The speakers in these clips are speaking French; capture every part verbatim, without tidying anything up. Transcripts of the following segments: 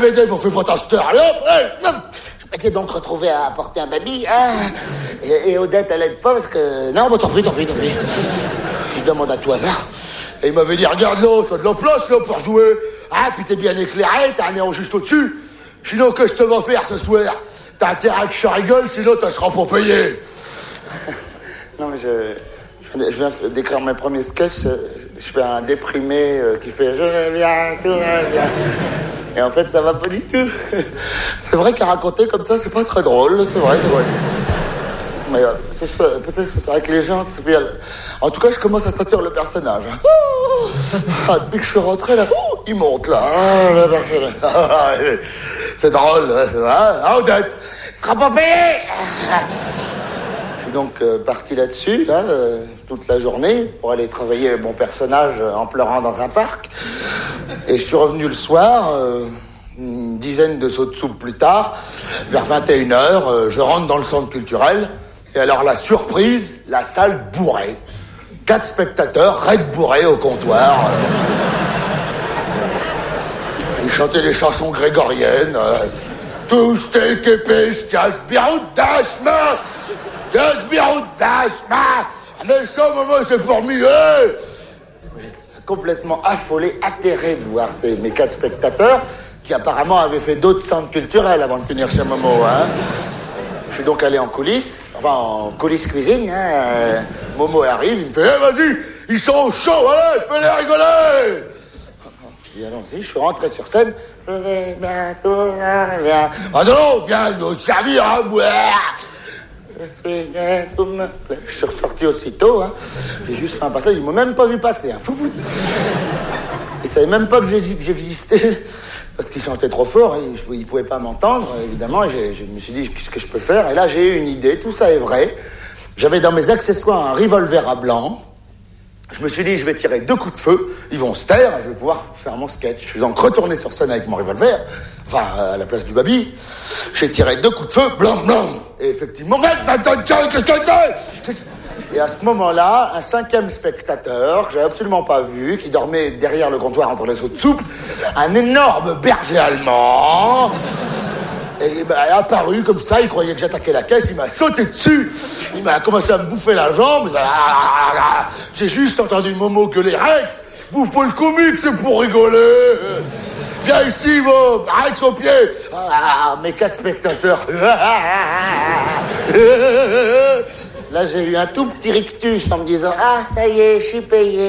m'aider, vous faites pas ta star. Allez hop, allez, hop. Je m'étais donc retrouvé à porter un baby, hein. Et, et Odette, elle aide pas parce que... Non, bah tant pis, tant pis, tant pis. Je demande à tout hasard. Et il m'avait dit, regarde l'autre, t'as de la place là pour jouer. Ah, puis t'es bien éclairé, t'as un néon juste au-dessus. Sinon, que je te vais faire ce soir? T'as intérêt que je rigole, sinon tu seras pas payé. Non, mais je... Je viens d'écrire mes premiers sketchs, je fais un déprimé qui fait « Je vais bien, tout va bien ». Et en fait, ça va pas du tout. C'est vrai qu'à raconter comme ça, c'est pas très drôle, c'est vrai, c'est vrai. Mais euh, peut-être que c'est avec les gens... En tout cas, je commence à sentir le personnage. Ah, depuis que je suis rentré, là, oh, il monte, là. C'est drôle, c'est vrai. Ah, Odette, il sera pas payé. Je suis donc euh, parti là-dessus, là, euh, toute la journée, pour aller travailler mon personnage en pleurant dans un parc. Et je suis revenu le soir, euh, une dizaine de sauts de soupe plus tard, vers vingt et une heures, euh, je rentre dans le centre culturel. Et alors, la surprise, la salle bourrée. Quatre spectateurs, raides bourrés au comptoir. Ils chantaient des chansons grégoriennes. Euh, Tous tes képés, jas biroudachma, jas biroudachma. Mais ça, maman, c'est pour mieux. J'étais complètement affolé, atterré de voir ces, mes quatre spectateurs qui apparemment avaient fait d'autres centres culturels avant de finir chez Momo, hein. Je suis donc allé en coulisses, enfin en coulisses cuisine, hein. Euh, Momo arrive, il me fait hey, « Vas-y, ils sont chauds, allez, fais-les rigoler !» Je dis « Allons-y », je suis rentré sur scène. « Je vais bientôt, viens. »« Ah non, viens nous servir à boire !» Je suis bientôt... Je suis ressorti aussitôt, hein. J'ai juste fait un passage, ils m'ont même pas vu passer, hein. Fou, fou. Ils savaient même pas que j'existais. Parce qu'il chantait trop fort, il ne pouvait pas m'entendre, évidemment. Et je me suis dit, qu'est-ce que je peux faire? Et là, j'ai eu une idée, tout ça est vrai. J'avais dans mes accessoires un revolver à blanc. Je me suis dit, je vais tirer deux coups de feu, ils vont se taire, et je vais pouvoir faire mon sketch. Je suis donc retourné sur scène avec mon revolver, enfin, à la place du baby. J'ai tiré deux coups de feu, blanc, blanc. Et effectivement, et à ce moment-là, un cinquième spectateur, que j'avais absolument pas vu, qui dormait derrière le comptoir entre les seaux de soupe, un énorme berger allemand, et ben, est apparu comme ça, il croyait que j'attaquais la caisse, il m'a sauté dessus, il m'a commencé à me bouffer la jambe, j'ai juste entendu Momo gueuler « Rex, bouffe pas le comique, c'est pour rigoler !» Viens ici, va, Rex au pied. Ah, mes quatre spectateurs. Là, j'ai eu un tout petit rictus en me disant « Ah, ça y est, je suis payé. »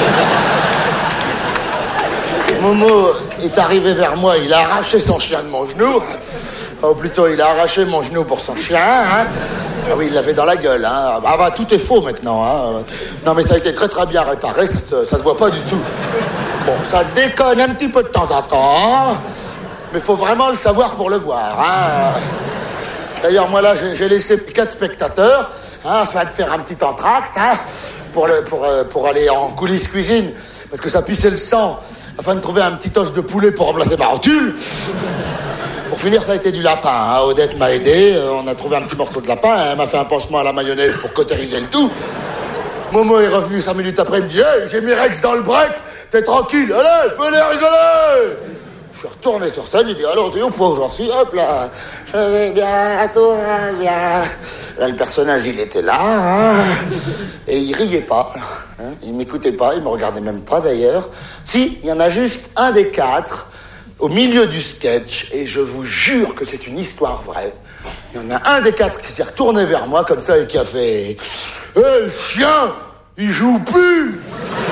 Momo est arrivé vers moi, il a arraché son chien de mon genou. Ou plutôt, il a arraché mon genou pour son chien. Hein. Ah oui, il l'avait dans la gueule. Hein. Ah bah, tout est faux maintenant. Hein. Non, mais ça a été très très bien réparé, ça se, ça se voit pas du tout. Bon, ça déconne un petit peu de temps en temps, mais faut vraiment le savoir pour le voir. Hein. D'ailleurs, moi là, j'ai, j'ai laissé quatre spectateurs, hein, afin de faire un petit entracte, hein, pour, le, pour, euh, pour aller en coulisses cuisine, parce que ça pissait le sang, afin de trouver un petit os de poulet pour remplacer ma rotule. Pour finir, ça a été du lapin. Hein. Odette m'a aidé, euh, on a trouvé un petit morceau de lapin, hein, elle m'a fait un pansement à la mayonnaise pour cautériser le tout. Momo est revenu cinq minutes après, il me dit hey, « J'ai mis Rex dans le break, t'es tranquille, allez, fais-les rigoler !» Je suis retourné sur scène, il dit « Alors, t'es au point où j'en suis, hop là, je vais bien, tout va bien. » Là, le personnage, il était là, hein, et il riait pas. Hein, il m'écoutait pas, il me regardait même pas d'ailleurs. Si, il y en a juste un des quatre, au milieu du sketch, et je vous jure que c'est une histoire vraie. Il y en a un des quatre qui s'est retourné vers moi comme ça et qui a fait « Hé, hey, le chien, il joue plus !»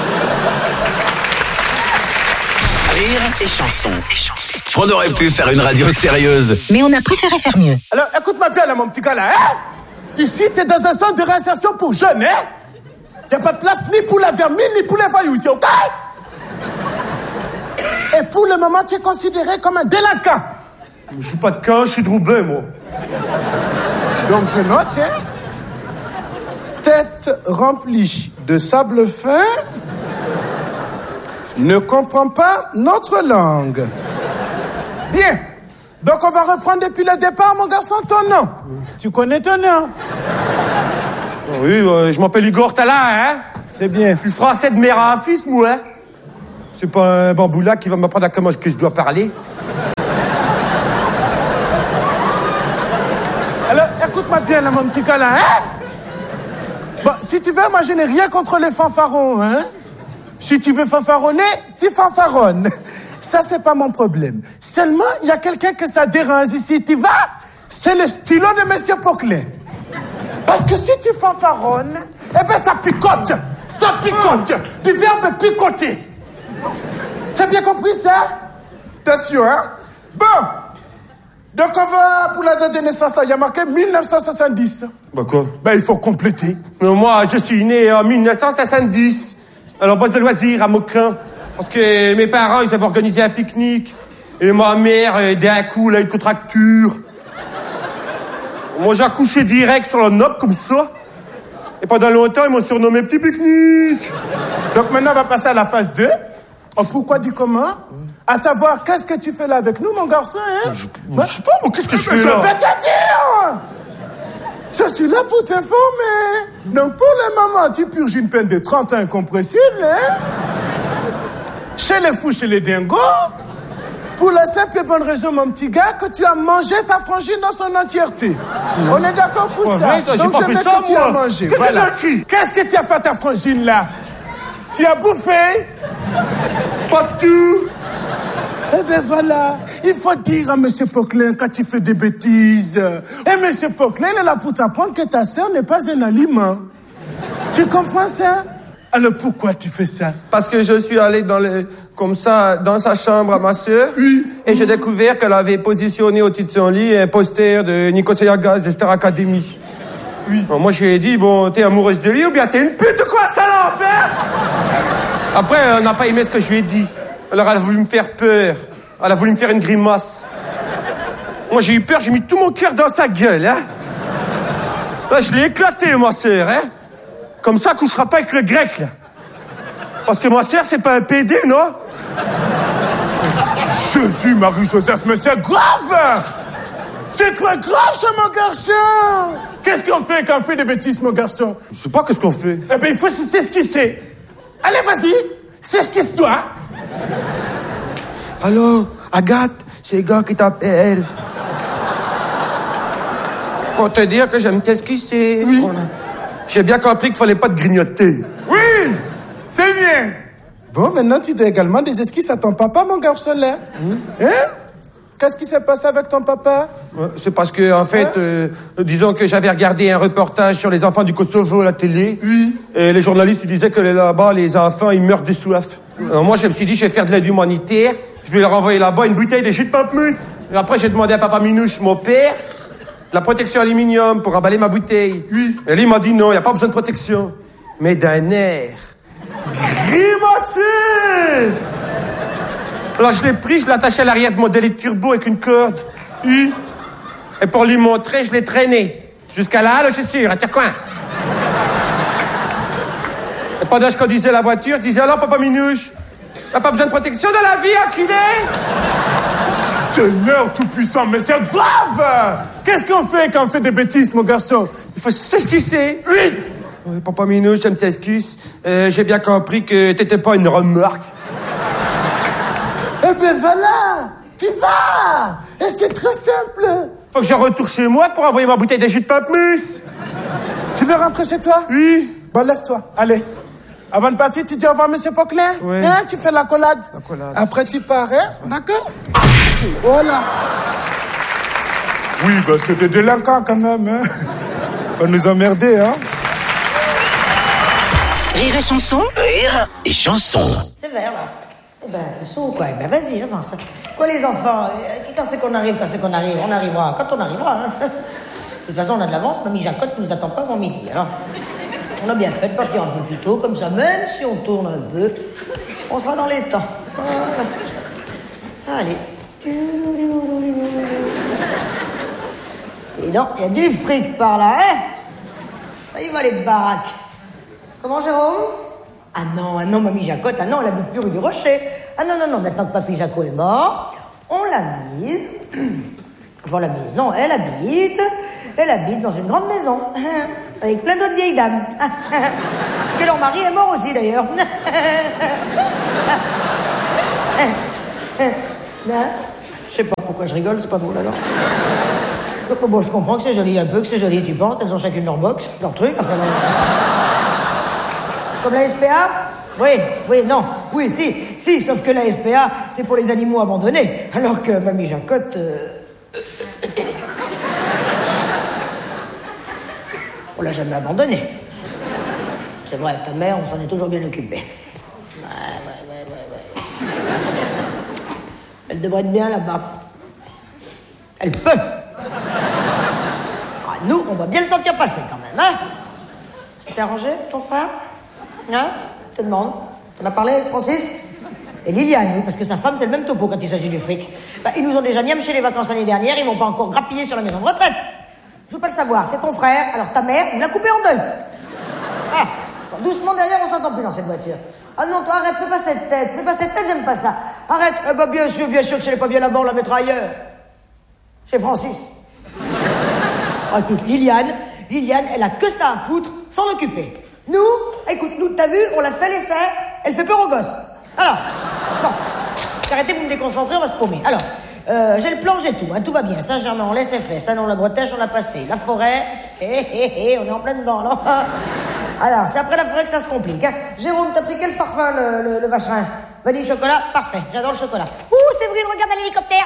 Rire et chanson. On aurait pu faire une radio sérieuse, mais on a préféré faire mieux. Alors, écoute-moi bien là, mon petit gars là, hein. Ici, t'es dans un centre de réinsertion pour jeunes, hein. Y'a pas de place ni pour la vermine, ni pour les voyous ici, ok? Et pour le moment, tu es considéré comme un délinquant. Je suis pas de cas, je suis de Roubaix, moi. Donc je note, hein. Tête remplie de sable fin, ne comprend pas notre langue. Bien. Donc on va reprendre depuis le départ, mon garçon, ton nom. Tu connais ton nom? Oui, euh, je m'appelle Igor Talin, hein. C'est bien. Je suis français de mère à fils, moi, hein. C'est pas un bamboula qui va m'apprendre à comment que je dois parler. écoute-moi bien, là, mon petit câlin, hein? Bon, si tu veux, moi, je n'ai rien contre les fanfarons, hein? Si tu veux fanfaronner, tu fanfaronnes. Ça, c'est pas mon problème. Seulement, il y a quelqu'un que ça dérange ici. Tu vas, c'est le stylo de Monsieur Poquelin. Parce que si tu fanfaronnes, eh ben, ça picote. Ça picote. Du verbe picoter. C'est bien compris, ça? Attention, hein? Bon. Donc, on va, pour la date de naissance, là, il y a marqué mille neuf cent soixante-dix. Bah quoi? Ben, il faut compléter. Mais moi, je suis né en mille neuf cent soixante-dix. Alors, boîte de loisirs à Maucrin. Parce que mes parents, ils avaient organisé un pique-nique. Et ma mère, euh, d'un coup, là, une contracture. Moi, j'ai accouché direct sur la nope, comme ça. Et pendant longtemps, ils m'ont surnommé Petit Pique-Nique. Donc, maintenant, on va passer à la phase deux. Oh, pourquoi dit comment? À savoir, qu'est-ce que tu fais là avec nous, mon garçon, hein? Je, je sais pas, moi, qu'est-ce que je fais Je là? vais te dire! Je suis là pour t'informer. Donc, pour le moment, tu purges une peine de trente ans incompressible, hein? Chez les fous, chez les dingos. Pour la simple et bonne raison, mon petit gars, que tu as mangé ta frangine dans son entièreté. Mmh. On est d'accord pour ça? Vrai, ça. Donc, pas je fait veux ça, que tu moi. as mangé. Qu'est-ce Voilà. que tu Qu'est-ce que tu as fait à ta frangine, là? Tu as bouffé? Pas tout. Eh ben voilà, il faut dire à M. Poquelin quand tu fais des bêtises. Et M. Poquelin est là pour t'apprendre que ta sœur n'est pas un aliment. Tu comprends ça? Alors pourquoi tu fais ça? Parce que je suis allé dans le, comme ça, dans sa chambre à ma sœur. Oui. Et j'ai découvert qu'elle avait positionné au-dessus de son lit un poster de Nicolas Gaz de Star Academy. Oui. Alors moi, je lui ai dit, bon, t'es amoureuse de lui ou bien t'es une pute ou quoi, salope, hein? Après, elle n'a pas aimé ce que je lui ai dit. Alors, elle a voulu me faire peur. Elle a voulu me faire une grimace. Moi, j'ai eu peur, j'ai mis tout mon cœur dans sa gueule, hein. Là, je l'ai éclaté, ma sœur, hein. Comme ça, elle couchera pas avec le grec, là. Parce que ma sœur, c'est pas un P D, non? Jésus, Marie-Joseph, mais c'est grave! C'est très grave, ça, mon garçon! Qu'est-ce qu'on fait quand on fait des bêtises, mon garçon? Je sais pas qu'est-ce qu'on fait. Eh ben, il faut s'esquisser. Allez, vas-y, s'esquisse-toi. Alors, Agathe, c'est le gars qui t'appelle. Pour te dire que j'aime s'esquisser. Oui. J'ai bien compris qu'il fallait pas te grignoter. Oui, c'est bien. Bon, maintenant, tu dois également des esquisses à ton papa, mon garçon, là. Mmh. Hein? Qu'est-ce qui s'est passé avec ton papa? Ouais, c'est parce que, en fait, hein? euh, disons que j'avais regardé un reportage sur les enfants du Kosovo à la télé. Oui. Et les journalistes ils disaient que là-bas, les enfants, ils meurent de soif. Alors moi, je me suis dit, je vais faire de l'aide humanitaire. Je vais leur envoyer là-bas une bouteille de jus de pamplemousse. Et après, j'ai demandé à papa Minouche, mon père, de la protection aluminium pour emballer ma bouteille. Oui. Et lui, il m'a dit non, il n'y a pas besoin de protection. Mais d'un air grimacé. Alors, je l'ai pris, je l'ai attaché à l'arrière de mon délit turbo avec une corde. Oui. Et pour lui montrer, je l'ai traîné. Jusqu'à la halle aux chaussures, à Tirecoin. Et pendant que je conduisais la voiture, je disais, alors, papa Minouche, t'as pas besoin de protection dans la vie, enculé? Seigneur tout-puissant, mais c'est grave! Qu'est-ce qu'on fait quand on fait des bêtises, mon garçon? Il faut s'excuser. Oui! Oui, papa Minouche, je me s'excuse. Euh, j'ai bien compris que t'étais pas une remarque. Eh ben voilà! Tu vas! Et c'est très simple! Faut que je retourne chez moi pour envoyer ma bouteille de jus de pamplemousse. Tu veux rentrer chez toi? Oui. Bon, lève-toi, allez. Avant de partir, tu dis au revoir, monsieur Poquelin. Oui. Hein, tu fais la collade. La collade. Après, tu pars, hein? D'accord? Voilà. Oui, ben c'est des délinquants quand même, hein? Pas nous emmerder, hein? Rire et chanson. Rire et chanson. C'est vert, là. Eh ben, t'es sourd, quoi. Eh ben, vas-y, avance. Quoi, les enfants? Quand c'est qu'on arrive, quand c'est qu'on arrive? On arrivera quand on arrivera, hein. De toute façon, on a de l'avance. Mamie Jacotte ne nous attend pas avant midi, alors. On a bien fait de partir un peu plus tôt, comme ça, même si on tourne un peu, on sera dans les temps. Voilà. Allez. Et non, il y a du fric par là, hein? Ça y va, les baraques. Comment, Jérôme? Ah non, ah non, mamie Jacotte, ah non, elle habite plus rue du Rocher. Ah non, non, non, maintenant que papy Jaco est mort, on l'a mise. Enfin, on l'a mise. Non, elle habite. Elle habite dans une grande maison. Avec plein d'autres vieilles dames. Que leur mari est mort aussi, d'ailleurs. Je sais pas pourquoi je rigole, c'est pas drôle alors. Bon, je comprends que c'est joli un peu, que c'est joli, tu penses. Elles ont chacune leur box, leur truc. Enfin, non. Comme la S P A? Oui, oui, non. Oui, si, si, sauf que la S P A, c'est pour les animaux abandonnés. Alors que Mamie Jacotte... Euh... On l'a jamais abandonnée. C'est vrai, ta mère, on s'en est toujours bien occupé. Ouais, ouais, ouais, ouais, ouais. Elle devrait être bien là-bas. Elle peut. Ah, nous, on va bien le sentir passer quand même, hein? T'es arrangé, ton frère? Hein? Je te demande. T'en as parlé avec Francis? Et Liliane, oui, parce que sa femme, c'est le même topo quand il s'agit du fric. Bah, ils nous ont déjà niamché les vacances l'année dernière, ils m'ont pas encore grappillé sur la maison de retraite. Je veux pas le savoir, c'est ton frère, alors ta mère, il l'a coupé en deux. Ah. Bon, doucement derrière, on s'entend plus dans cette voiture. Ah non, toi, arrête, fais pas cette tête, fais pas cette tête, j'aime pas ça. Arrête, eh ben, bien sûr, bien sûr que si elle est pas bien là-bas, on la mettra ailleurs. Chez Francis. Ah, écoute, Liliane, Liliane, elle a que ça à foutre, s'en occuper. Nous, écoute, nous, t'as vu, on l'a fait l'essai, elle fait peur aux gosses. Alors, bon, arrêtez, vous me déconcentrez, on va se paumer. Alors, euh, j'ai le plan, j'ai tout, hein, tout va bien. Saint-Germain, on laisse faire. Ça, non, la Bretèche, on l'a passé. La forêt, hé, hé, hé, on est en plein dedans, non? Alors, c'est après la forêt que ça se complique, hein. Jérôme, t'as pris quel parfum, le, le, le vacherin? Vanille chocolat? Parfait, j'adore le chocolat. Ouh, Séverine, regarde un hélicoptère.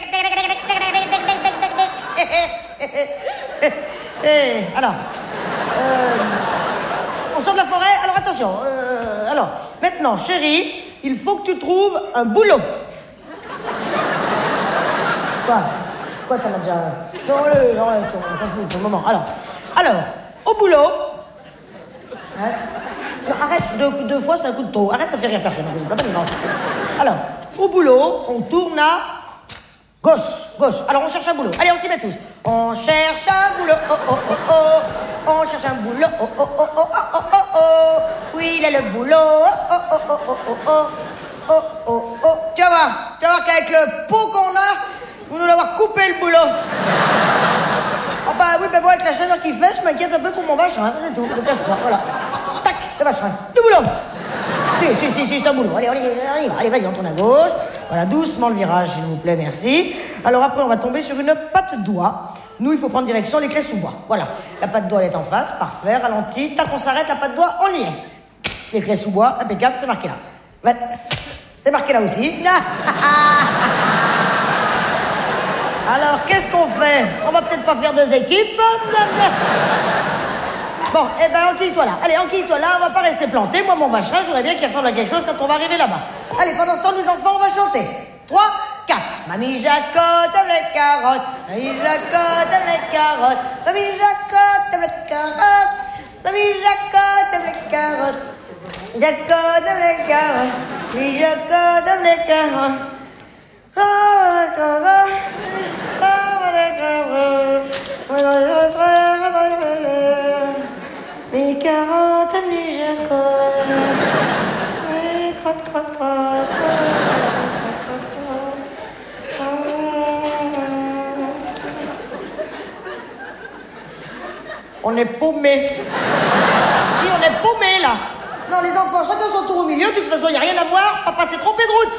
Alors, euh, on sort de la forêt, alors attention. Euh, alors, maintenant, chérie, il faut que tu trouves un boulot. Quoi? Quoi, t'en as déjà un? Non, allez, arrête, on s'en fout pour le moment. Alors, alors, au boulot. Hein? Non, arrête, deux, deux fois, c'est un coup de trop. Arrête, ça fait rire personne. Alors, au boulot, on tourne à gauche, gauche. Alors, on cherche un boulot. Allez, on s'y met tous. On cherche un boulot, oh, oh, oh, oh. On cherche un boulot, oh, oh, oh, oh, oh, oh, oh. Oui, il est le boulot, oh, oh, oh, oh, oh, oh, oh. Oh, oh, oh. Tu vas voir, tu vas voir qu'avec le pot qu'on a, vous nous l'avoir coupé le boulot. Oh bah oui, mais bon, avec la chaleur qu'il fait, je m'inquiète un peu pour mon vacherin, c'est tout, ne cache pas, voilà. Tac, le vacherin, du boulot. Si, si, si, si, c'est un boulot. Allez, allez, allez, allez, vas-y, on tourne à gauche. Voilà, doucement le virage, s'il vous plaît, merci. Alors après, on va tomber sur une patte doigt. Nous, il faut prendre direction les clés sous bois. Voilà, la patte doigt, elle est en face, parfait, ralenti. Tac, on s'arrête, la patte doigt, on y est. Les clés sous bois, impeccable, c'est marqué là. Ouais. C'est marqué là aussi. Alors, qu'est-ce qu'on fait? On va peut-être pas faire deux équipes. Bon, eh ben, enquille-toi là. Allez, enquille-toi là, on va pas rester planté. Moi, mon vacherin, je voudrais bien qu'il ressemble à quelque chose quand on va arriver là-bas. Allez, pendant ce temps, nous enfants, on va chanter. Trois, quatre. Mamie Jacotte aime les carottes. Mamie Jacotte aime les carottes. Mamie Jacotte aime les carottes. Mamie Jacotte aime les carottes. Jacotte aime les carottes. Oui, Jacotte aime les carottes. Oh, les carottes. Oh, les carottes. Les carottes aiment les Jacotte. Oui, crotte, crotte, crotte. On est paumé. Si, on est paumé, là. Non, les enfants, chacun son tour au milieu. De toute façon, il n'y a rien à voir. Papa s'est trompé de route.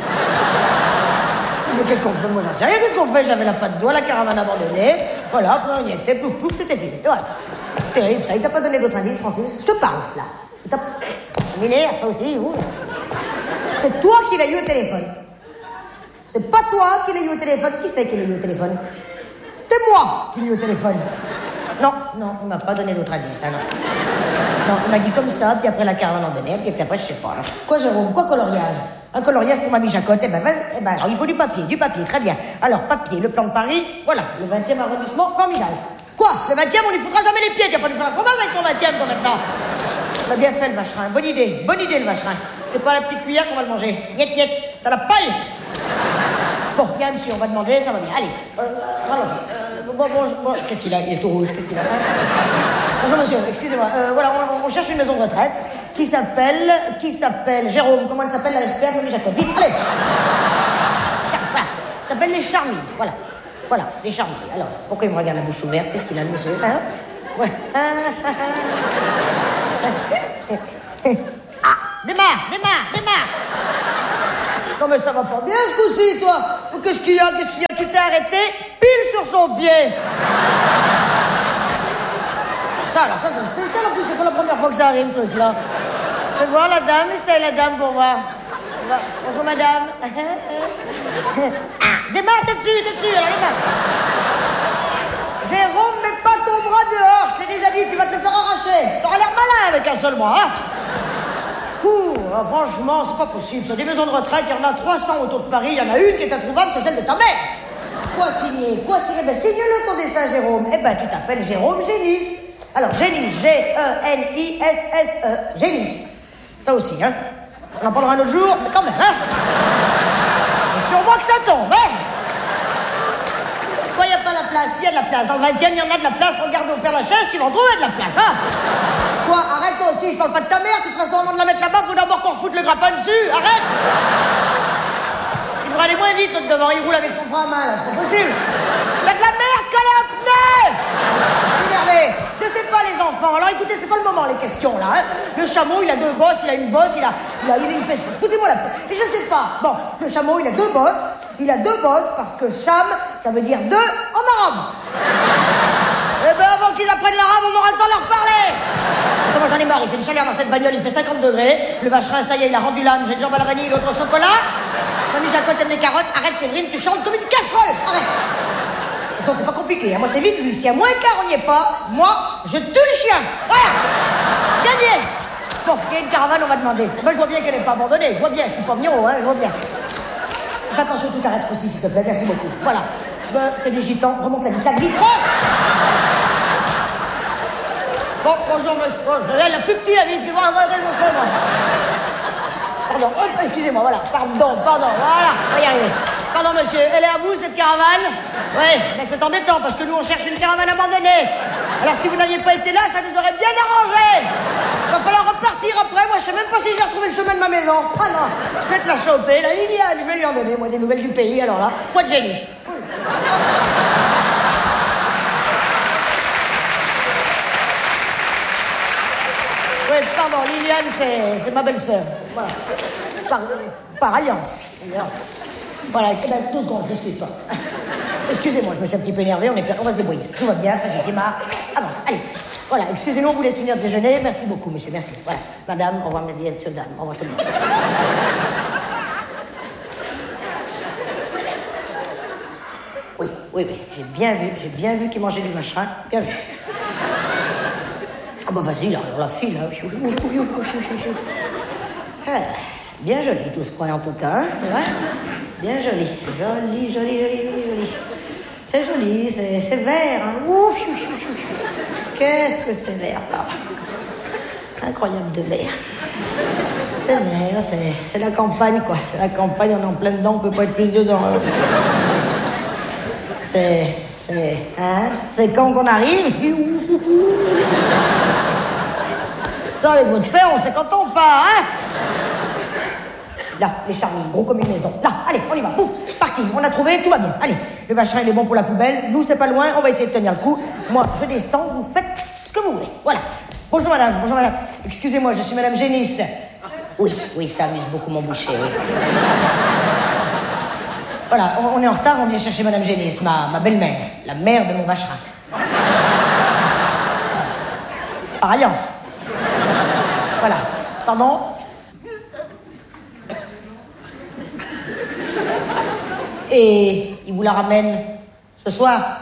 Mais qu'est-ce qu'on fait? Moi, j'en sais rien. Qu'est-ce qu'on fait? J'avais la patte doigt, la caravane abandonnée. Voilà, après, on y était. Plouf, plouf, c'était fini. Et voilà. Terrible, ça. Il t'a pas donné d'autres indices, Francis? Je te parle, là. Il t'a... Ça m'énerve, ça aussi. Ouh. C'est toi qui l'as eu au téléphone. C'est pas toi qui l'as eu au téléphone. Qui c'est qui l'a eu au téléphone? C'est moi qui l'ai eu au téléphone. Non, non, il m'a pas donné d'autres indices, hein, non. Non, il m'a dit comme ça, puis après la caravane abandonnée, puis après, je sais pas. Là. Quoi, Jérôme? Quoi, coloriage? Un coloriage pour Mamie Jacotte? Eh ben, vas-y. Eh ben, alors, il faut du papier, du papier, très bien. Alors, papier, le plan de Paris, voilà, le vingtième arrondissement, formidable. Quoi? Le vingtième, on n'y foutra jamais les pieds, tu vas pas nous faire un fromage avec ton vingtième, toi, maintenant. On a bien fait, le vacherin. Bonne idée, bonne idée, le vacherin. C'est pas la petite cuillère qu'on va le manger. Niet, niet, t'as la paille. Bon, bien, monsieur, on va demander, ça va bien. Allez, euh, allons-y. Euh, bon, bon, bon, qu'est-ce qu'il a? Il est tout rouge, qu'est-ce qu'il a? Bonjour, monsieur, excusez-moi. Euh, voilà, on, on cherche une maison de retraite qui s'appelle, qui s'appelle, Jérôme, comment elle s'appelle, la S P A, Mamie Jacotte? Vite, allez! Tiens, voilà, ça s'appelle les Charmilles, voilà. Voilà, les Charmilles. Alors, pourquoi il me regarde la bouche ouverte? Qu'est-ce qu'il a, le monsieur? Hein? Ouais. Ah, démarre, démarre, démarre! Non mais ça va pas bien ce coup-ci, toi. Qu'est-ce qu'il y a? Qu'est-ce qu'il y a? Tu t'es était pile sur son pied. Ça, alors ça, c'est spécial, en plus, c'est pas la première fois que ça arrive, ce truc-là. Je vais voir la dame, essaye la dame pour voir. Bonjour, madame. Ah, démarre, t'es dessus, t'es dessus, alors démarre. Jérôme, mets pas ton bras dehors, je t'ai déjà dit, tu vas te le faire arracher. T'auras l'air malin avec un seul bras, hein. Fou, ah, franchement, c'est pas possible. Sur des maisons de retraite, il y en a trois cents autour de Paris, il y en a une qui est introuvable, c'est celle de ta mère. Quoi signer? Quoi signer? Ben, signe-le ton destin, Jérôme. Eh ben, tu t'appelles Jérôme Génis. Alors, Génis, G E N I S S E, Génis. Ça aussi, hein. On en parlera un autre jour, mais quand même, hein. C'est sur moi que ça tombe, hein. Pourquoi il n'y a pas la place? Il y a de la place. Dans le vingtième, il y en a de la place. Regarde au Père Lachaise, tu vas en trouver de la place, hein. Quoi? Arrête toi aussi, je parle pas de ta mère. De toute façon, avant de la mettre là-bas, faut d'abord qu'on refoute le grappin dessus. Arrête. Il devrait aller moins vite, l'autre devant. Il roule avec son frein à main, là. C'est pas possible. Il y a de la merde collée à pneu. Énervé. Je sais pas, les enfants. Alors écoutez, c'est pas le moment, les questions, là, hein. Le chameau, il a deux bosses, il a une bosse, il a... Il, a, il, il fait... Foutez-moi la tête. Et je sais pas. Bon, le chameau, il a deux bosses. Il a deux bosses parce que cham, ça veut dire deux en arabe. Eh ben, avant qu'ils apprennent l'arabe, on aura le temps de leur parler. Ça, moi, j'en ai marre. Il fait une chaleur dans cette bagnole, il fait cinquante degrés. Le vacherin, ça y est, il a rendu l'âme. J'ai une jambe à la vanille, l'autre au chocolat. Mamie, j'ai à côté de mes carottes. Arrête, Séverine, tu chantes comme une casserole. Arrête. Ça, c'est pas compliqué, hein. Moi, c'est vite vu. Si à moins quart, on n'y est pas, moi, je tue le chien. Voilà. Gagné. Bon, il y a une caravane, on va demander. Moi, je vois bien qu'elle n'est pas abandonnée. Je vois bien, je suis pas Miro, hein, je vois bien. Fais attention, tout arrête aussi, s'il te plaît. Merci beaucoup. Voilà. Ben, c'est des gitans. Remonte la vitre. La vitre. Bon, bonjour, monsieur. Bon, la plus petite, la vitre. Voilà, voilà, je sais, moi. Pardon. Oh, excusez-moi, voilà. Pardon, pardon. Voilà. On va y arriver. Pardon, monsieur. Elle est à vous, cette caravane? Oui, mais c'est embêtant, parce que nous, on cherche une caravane abandonnée. Alors, si vous n'aviez pas été là, ça nous aurait bien arrangé. Il va falloir repartir après. Moi, je sais même pas si j'ai retrouvé le chemin de ma maison. Ah non, je vais te la choper. La Liliane, je vais lui en donner, moi, des nouvelles du pays. Alors là, quoi de génie. Oui, pardon, Liliane, c'est, c'est ma belle-sœur. Voilà. Par, par alliance. Voilà, eh ben, deux secondes, discute pas. Excusez-moi, je me suis un petit peu énervé, on, est, on va se débrouiller. Tout va bien, vas-y, démarre. Ah non, allez. Voilà, excusez-nous, on vous laisse finir de déjeuner. Merci beaucoup, monsieur, merci. Voilà. Madame, au revoir, monsieur, dame. Au revoir, tout le monde. Oui, oui, oui, j'ai bien vu, j'ai bien vu qu'il mangeait du machin. Bien vu. Ah bah vas-y, là, la file, là. Ah, bien joli tout ce coin, en tout cas, hein, ouais. Bien joli, joli, joli, joli, joli, joli. C'est joli, c'est, c'est vert, hein. Ouf, chou, chou, chou. Qu'est-ce que c'est vert, là. Incroyable de vert. C'est vert, c'est, c'est la campagne, quoi. C'est la campagne, on est en plein dedans, on peut pas être plus dedans. Hein. C'est, c'est, hein, c'est quand qu'on arrive. Ça, les bons frères, on sait quand on part, hein. Là, les charniers, gros comme une maison. Là, allez, on y va. Pouf, parti. On a trouvé, tout va bien. Allez, le vacherin, il est bon pour la poubelle. Nous, c'est pas loin. On va essayer de tenir le coup. Moi, je descends. Vous faites ce que vous voulez. Voilà. Bonjour, madame. Bonjour, madame. Excusez-moi, je suis madame Génis. Oui, oui, ça amuse beaucoup mon boucher, oui. Voilà, on, on est en retard. On vient chercher madame Génis, ma, ma belle-mère. La mère de mon vacherin. Par alliance. Voilà. Pardon? Et il vous la ramène ce soir.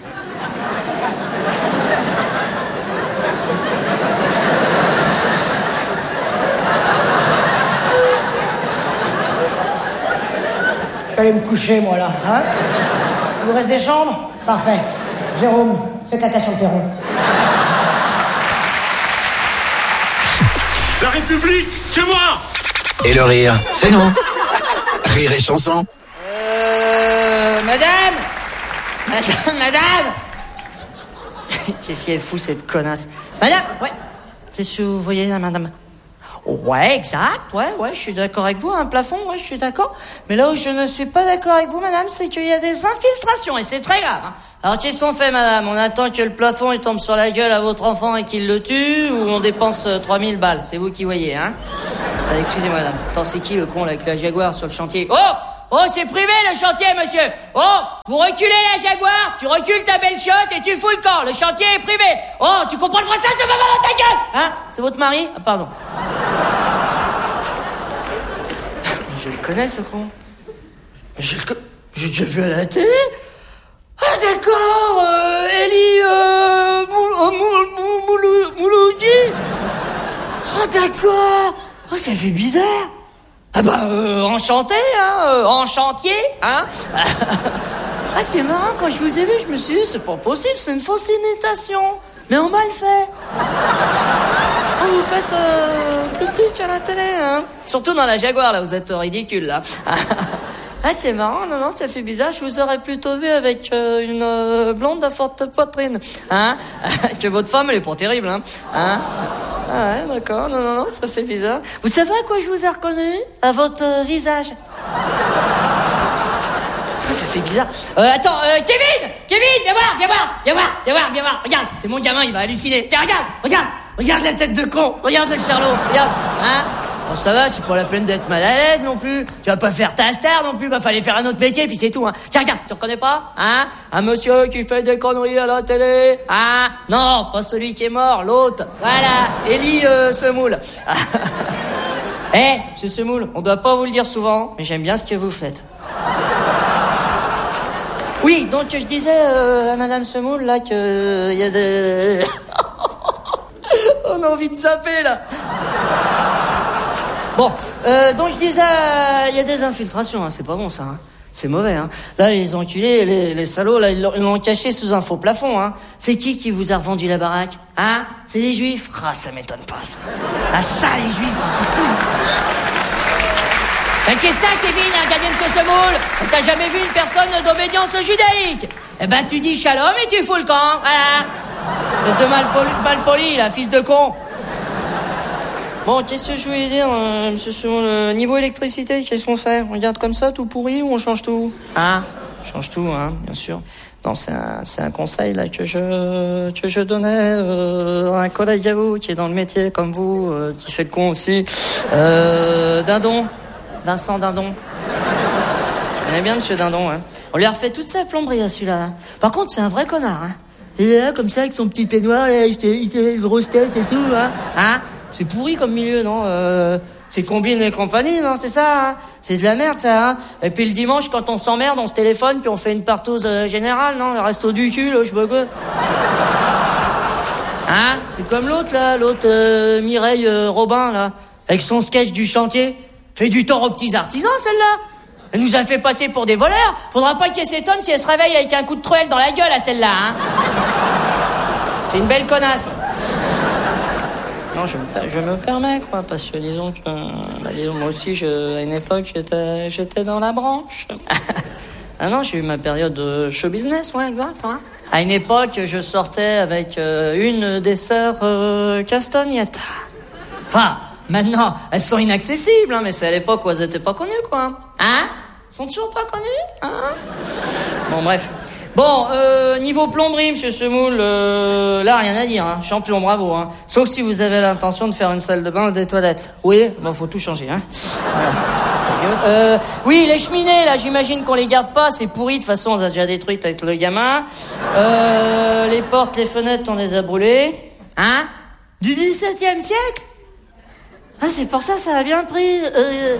Je vais aller me coucher, moi, là. Hein? Il vous reste des chambres? Parfait. Jérôme, fais caca sur le perron. La République, c'est moi! Et le rire, c'est nous. Rire et chanson. Euh... Madame Madame, madame Qu'est-ce qu'elle fout, cette connasse? Madame, ouais. C'est ce que vous voyez, là, madame? Ouais, exact, ouais, ouais, je suis d'accord avec vous, un plafond, ouais, je suis d'accord. Mais là où je ne suis pas d'accord avec vous, madame, c'est qu'il y a des infiltrations, et c'est très grave, hein. Alors, qu'est-ce qu'on fait, madame? On attend que le plafond, il tombe sur la gueule à votre enfant et qu'il le tue, ou on dépense euh, trois mille balles? C'est vous qui voyez, hein? Attends, excusez-moi, madame. Attends, c'est qui, le con, là, avec la Jaguar sur le chantier? Oh! Oh, c'est privé, le chantier, monsieur. Oh, vous reculez la Jaguar, tu recules ta belle chiotte et tu fous le camp. Le chantier est privé. Oh, tu comprends le français, tu vas dans ta gueule. Hein? C'est votre mari? Ah, pardon. Je le connais, ce con. Je le connais. J'ai déjà vu à la télé. Ah, d'accord, euh, Elie, euh, Moul, Moul, Moul, Moul, Mouloudji. Oh, d'accord. Oh, ça fait bizarre. Ah bah, euh, enchanté, hein, euh, en chantier, hein. Ah, c'est marrant, quand je vous ai vu, je me suis dit, c'est pas possible, c'est une fausse imitation. Mais on m'a le fait. Oh, vous faites euh, plus petit à la télé, hein. Surtout dans la Jaguar, là, vous êtes ridicule, là. Ah, c'est marrant, non, non, ça fait bizarre. Je vous aurais plutôt vu avec euh, une euh, blonde à forte poitrine, hein. Que votre femme, elle est pas terrible, hein. Hein. Ah ouais, d'accord, non, non, non, ça fait bizarre. Vous savez à quoi je vous ai reconnu? À votre euh, visage. Ah, ça fait bizarre. Euh, attends, euh, Kevin Kevin, viens voir, viens voir, viens voir, viens voir, viens voir. Regarde, c'est mon gamin, il va halluciner. Tiens, regarde, regarde, regarde la tête de con. Regarde le charlot, regarde, hein. Bon, ça va, c'est pas la peine d'être mal à l'aise non plus. Tu vas pas faire ta star non plus, bah fallait faire un autre métier, puis c'est tout, hein. Tiens, regarde, tu reconnais pas, hein? Un monsieur qui fait des conneries à la télé, hein? Non, pas celui qui est mort, l'autre. Voilà, Elie euh, Semoule. Eh, hey, monsieur Semoule, on doit pas vous le dire souvent, mais j'aime bien ce que vous faites. Oui, donc je disais euh, à madame Semoule, là, que il y a des... On a envie de zapper, là. Bon, euh, donc je disais, il euh, y a des infiltrations, hein, c'est pas bon ça, hein. C'est mauvais, hein. Là, les enculés, les, les salauds, là, ils l'ont caché sous un faux plafond, hein. C'est qui qui vous a revendu la baraque? Hein? C'est des juifs? Ah, ça m'étonne pas, ça. Ah, ça, les juifs, hein, c'est tout... Ben, qu'est-ce que t'as, Kevin, un gardien de ce semoule? T'as jamais vu une personne d'obédience judaïque? Eh ben, tu dis shalom et tu fous le camp, voilà. Espèce de mal, mal poli, là, fils de con. Bon, qu'est-ce que je voulais dire, euh, monsieur Semoule, euh, niveau électricité, qu'est-ce qu'on fait? On regarde comme ça, tout pourri, ou on change tout? Hein? On change tout, hein, bien sûr. Non, c'est un, c'est un conseil, là, que je, que je donnais, euh, à un collègue à vous, qui est dans le métier, comme vous, euh, qui fait le con aussi. Euh, Dindon. Vincent Dindon. Vous connaissez bien monsieur Dindon, hein. On lui a refait toute sa plomberie à celui-là, hein. Par contre, c'est un vrai connard, hein. Il est là, comme ça, avec son petit peignoir, là, il se une grosse tête et tout, hein. Hein? C'est pourri comme milieu, non? Euh, c'est Combine et compagnie, non? C'est ça, hein? C'est de la merde, ça, hein? Et puis le dimanche, quand on s'emmerde, on se téléphone, puis on fait une partose euh, générale, non? Le resto du cul, là, je sais pas quoi. Hein? C'est comme l'autre, là, l'autre euh, Mireille euh, Robin, là, avec son sketch du chantier. Fait du tort aux petits artisans, celle-là. Elle nous a fait passer pour des voleurs. Faudra pas qu'elle s'étonne si elle se réveille avec un coup de truelle dans la gueule à celle-là, hein. C'est une belle connasse. Non, je me, je me permets, quoi, parce que disons que, bah, disons, moi aussi, je, à une époque, j'étais, j'étais dans la branche. Ah non, j'ai eu ma période de show business, ouais, exact, hein. À une époque, je sortais avec euh, une des sœurs euh, Castagnetta. Enfin, maintenant, elles sont inaccessibles, hein, mais c'est à l'époque où elles étaient pas connues, quoi. Hein? Elles sont toujours pas connues, hein? Bon, bref. Bon, euh, niveau plomberie, monsieur Semoule, euh, là, rien à dire, hein. Champion, bravo, hein. Sauf si vous avez l'intention de faire une salle de bain ou des toilettes. Oui, bon, faut tout changer, hein. Voilà. Euh, oui, les cheminées, là, j'imagine qu'on les garde pas, c'est pourri, de toute façon, on les a déjà détruites avec le gamin. Euh, les portes, les fenêtres, on les a brûlées. Hein? Du dix-septième siècle? Ah, c'est pour ça, ça a bien pris. Euh...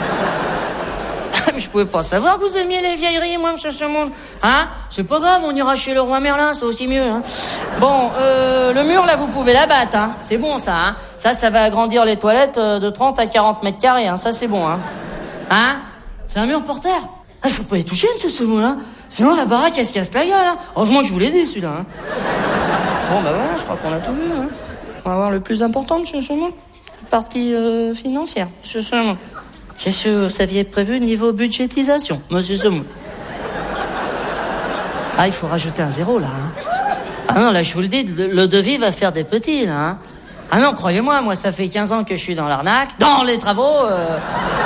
Mais je pouvais pas savoir que vous aimiez les vieilleries, moi, monsieur Semoule. Hein? C'est pas grave, on ira chez le roi Merlin, c'est aussi mieux, hein. Bon, euh, le mur, là, vous pouvez l'abattre, hein. C'est bon, ça, hein. Ça, ça va agrandir les toilettes de trente à quarante mètres carrés, hein. Ça, c'est bon, hein. Hein? C'est un mur por terre. Ah, faut pas y toucher, monsieur Semoule, hein. Sinon, la baraque, elle se casse la gueule, hein. Heureusement que je vous l'ai dit, celui-là, hein. Bon, bah voilà, je crois qu'on a tout vu, hein. On va voir le plus important, monsieur Semoule. La partie euh, financière, monsieur Semoule. Qu'est-ce que vous aviez prévu niveau budgétisation, monsieur Semoule? Ah, il faut rajouter un zéro, là, hein. Ah non, là, je vous le dis, le, le devis va faire des petits, là, hein. Ah non, croyez-moi, moi, ça fait quinze ans que je suis dans l'arnaque, dans les travaux, euh...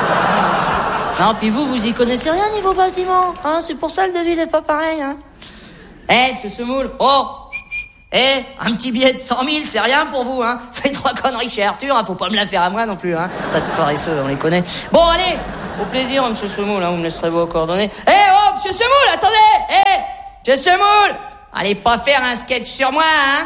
Non, puis vous, vous y connaissez rien niveau bâtiment, hein. C'est pour ça le devis n'est pas pareil, hein. Eh, hey, monsieur Semoule, oh! Eh, hey, un petit billet de cent mille, c'est rien pour vous, hein. C'est trois conneries chez Arthur, hein. Faut pas me la faire à moi non plus, hein. Tas de paresseux, on les connaît. Bon, allez, Au plaisir, monsieur Semoule, hein, vous me laisserez vos coordonnées. Eh oh, monsieur Semoule, attendez. Eh, monsieur Semoule, allez pas faire un sketch sur moi, hein.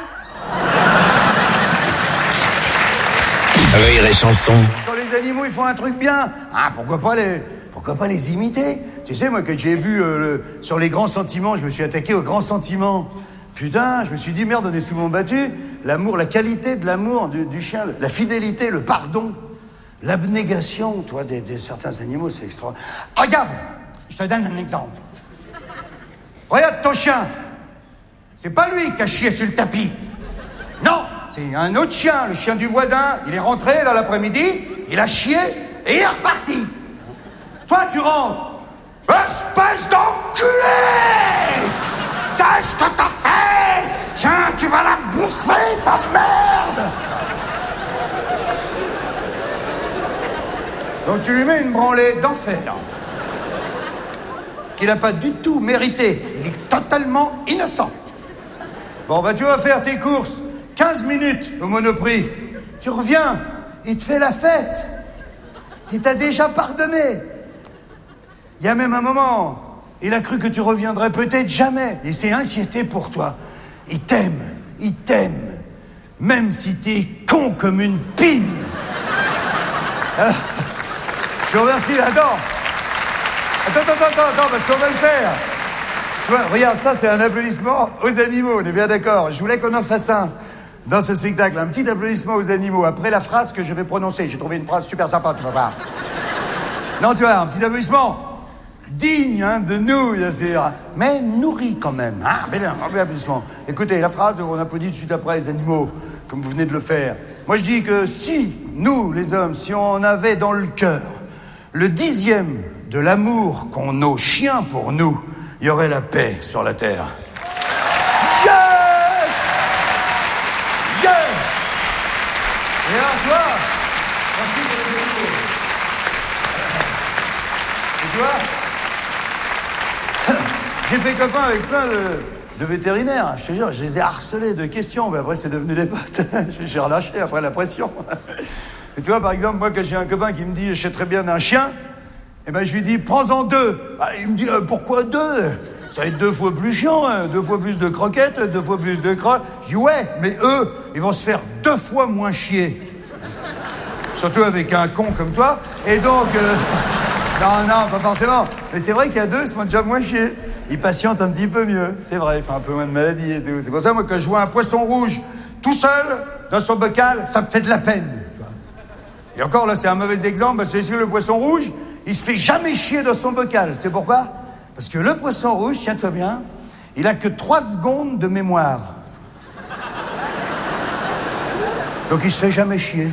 Rire et chanson. Quand les animaux ils font un truc bien, ah pourquoi pas les, pourquoi pas les imiter? Tu sais moi que j'ai vu euh, le, sur les grands sentiments, je me suis attaqué aux grands sentiments. Putain, je me suis dit merde, on est souvent battu. L'amour, la qualité de l'amour du, du chien, la fidélité, le pardon, l'abnégation, toi, des, des certains animaux, c'est extra. Regarde, je te donne un exemple. Regarde ton chien. C'est pas lui qui a chié sur le tapis. Non. C'est un autre chien, le chien du voisin. Il est rentré dans l'après-midi, il a chié et il est reparti. Toi, tu rentres. Espèce d'enculé! Qu'est-ce que t'as fait? Tiens, tu vas la bouffer, ta merde! Donc tu lui mets une branlée d'enfer. Qu'il n'a pas du tout mérité. Il est totalement innocent. Bon, bah tu vas faire tes courses. quinze minutes au Monoprix. Tu reviens, il te fait la fête. Il t'a déjà pardonné. Il y a même un moment, il a cru que tu reviendrais peut-être jamais. Il s'est inquiété pour toi. Il t'aime, il t'aime. Même si t'es con comme une pigne. Ah, je vous remercie, là-dedans. Attends, attends, attends, attends, parce qu'on va le faire. Tu vois, regarde, ça c'est un applaudissement aux animaux, on est bien d'accord. Je voulais qu'on en fasse un. Dans ce spectacle, un petit applaudissement aux animaux après la phrase que je vais prononcer. J'ai trouvé une phrase super sympa, tu vas voir. Non, tu vois, un petit applaudissement digne hein, de nous, bien sûr, mais nourri quand même. Ah, mais un applaudissement. Écoutez, la phrase, on applaudit tout de suite après les animaux, comme vous venez de le faire. Moi, je dis que si, nous, les hommes, si on avait dans le cœur le dixième de l'amour qu'ont nos chiens pour nous, il y aurait la paix sur la terre. Et alors, toi, merci pour les animaux. Et toi, j'ai fait copain avec plein de, de vétérinaires. Je te jure, je les ai harcelés de questions, mais après, c'est devenu des potes. J'ai relâché après la pression. Et tu vois, par exemple, moi, quand j'ai un copain qui me dit, je sais très bien d'un chien, eh ben, je lui dis, prends-en deux. Ah, il me dit, euh, pourquoi deux? Ça va être deux fois plus chiant, hein, deux fois plus de croquettes, deux fois plus de crottes. Je dis, ouais, mais eux, ils vont se faire deux fois moins chier. Surtout avec un con comme toi. Et donc, euh, non, non, pas forcément. Mais c'est vrai qu'il y a deux, ils se font déjà moins chier. Ils patientent un petit peu mieux. C'est vrai, ils font un peu moins de maladies et tout. C'est pour ça, moi, quand je vois un poisson rouge tout seul dans son bocal, ça me fait de la peine. Et encore, là, c'est un mauvais exemple, parce que c'est le poisson rouge, il se fait jamais chier dans son bocal. Tu sais pourquoi? Parce que le poisson rouge, tiens-toi bien, il a que trois secondes de mémoire. Donc il se fait jamais chier.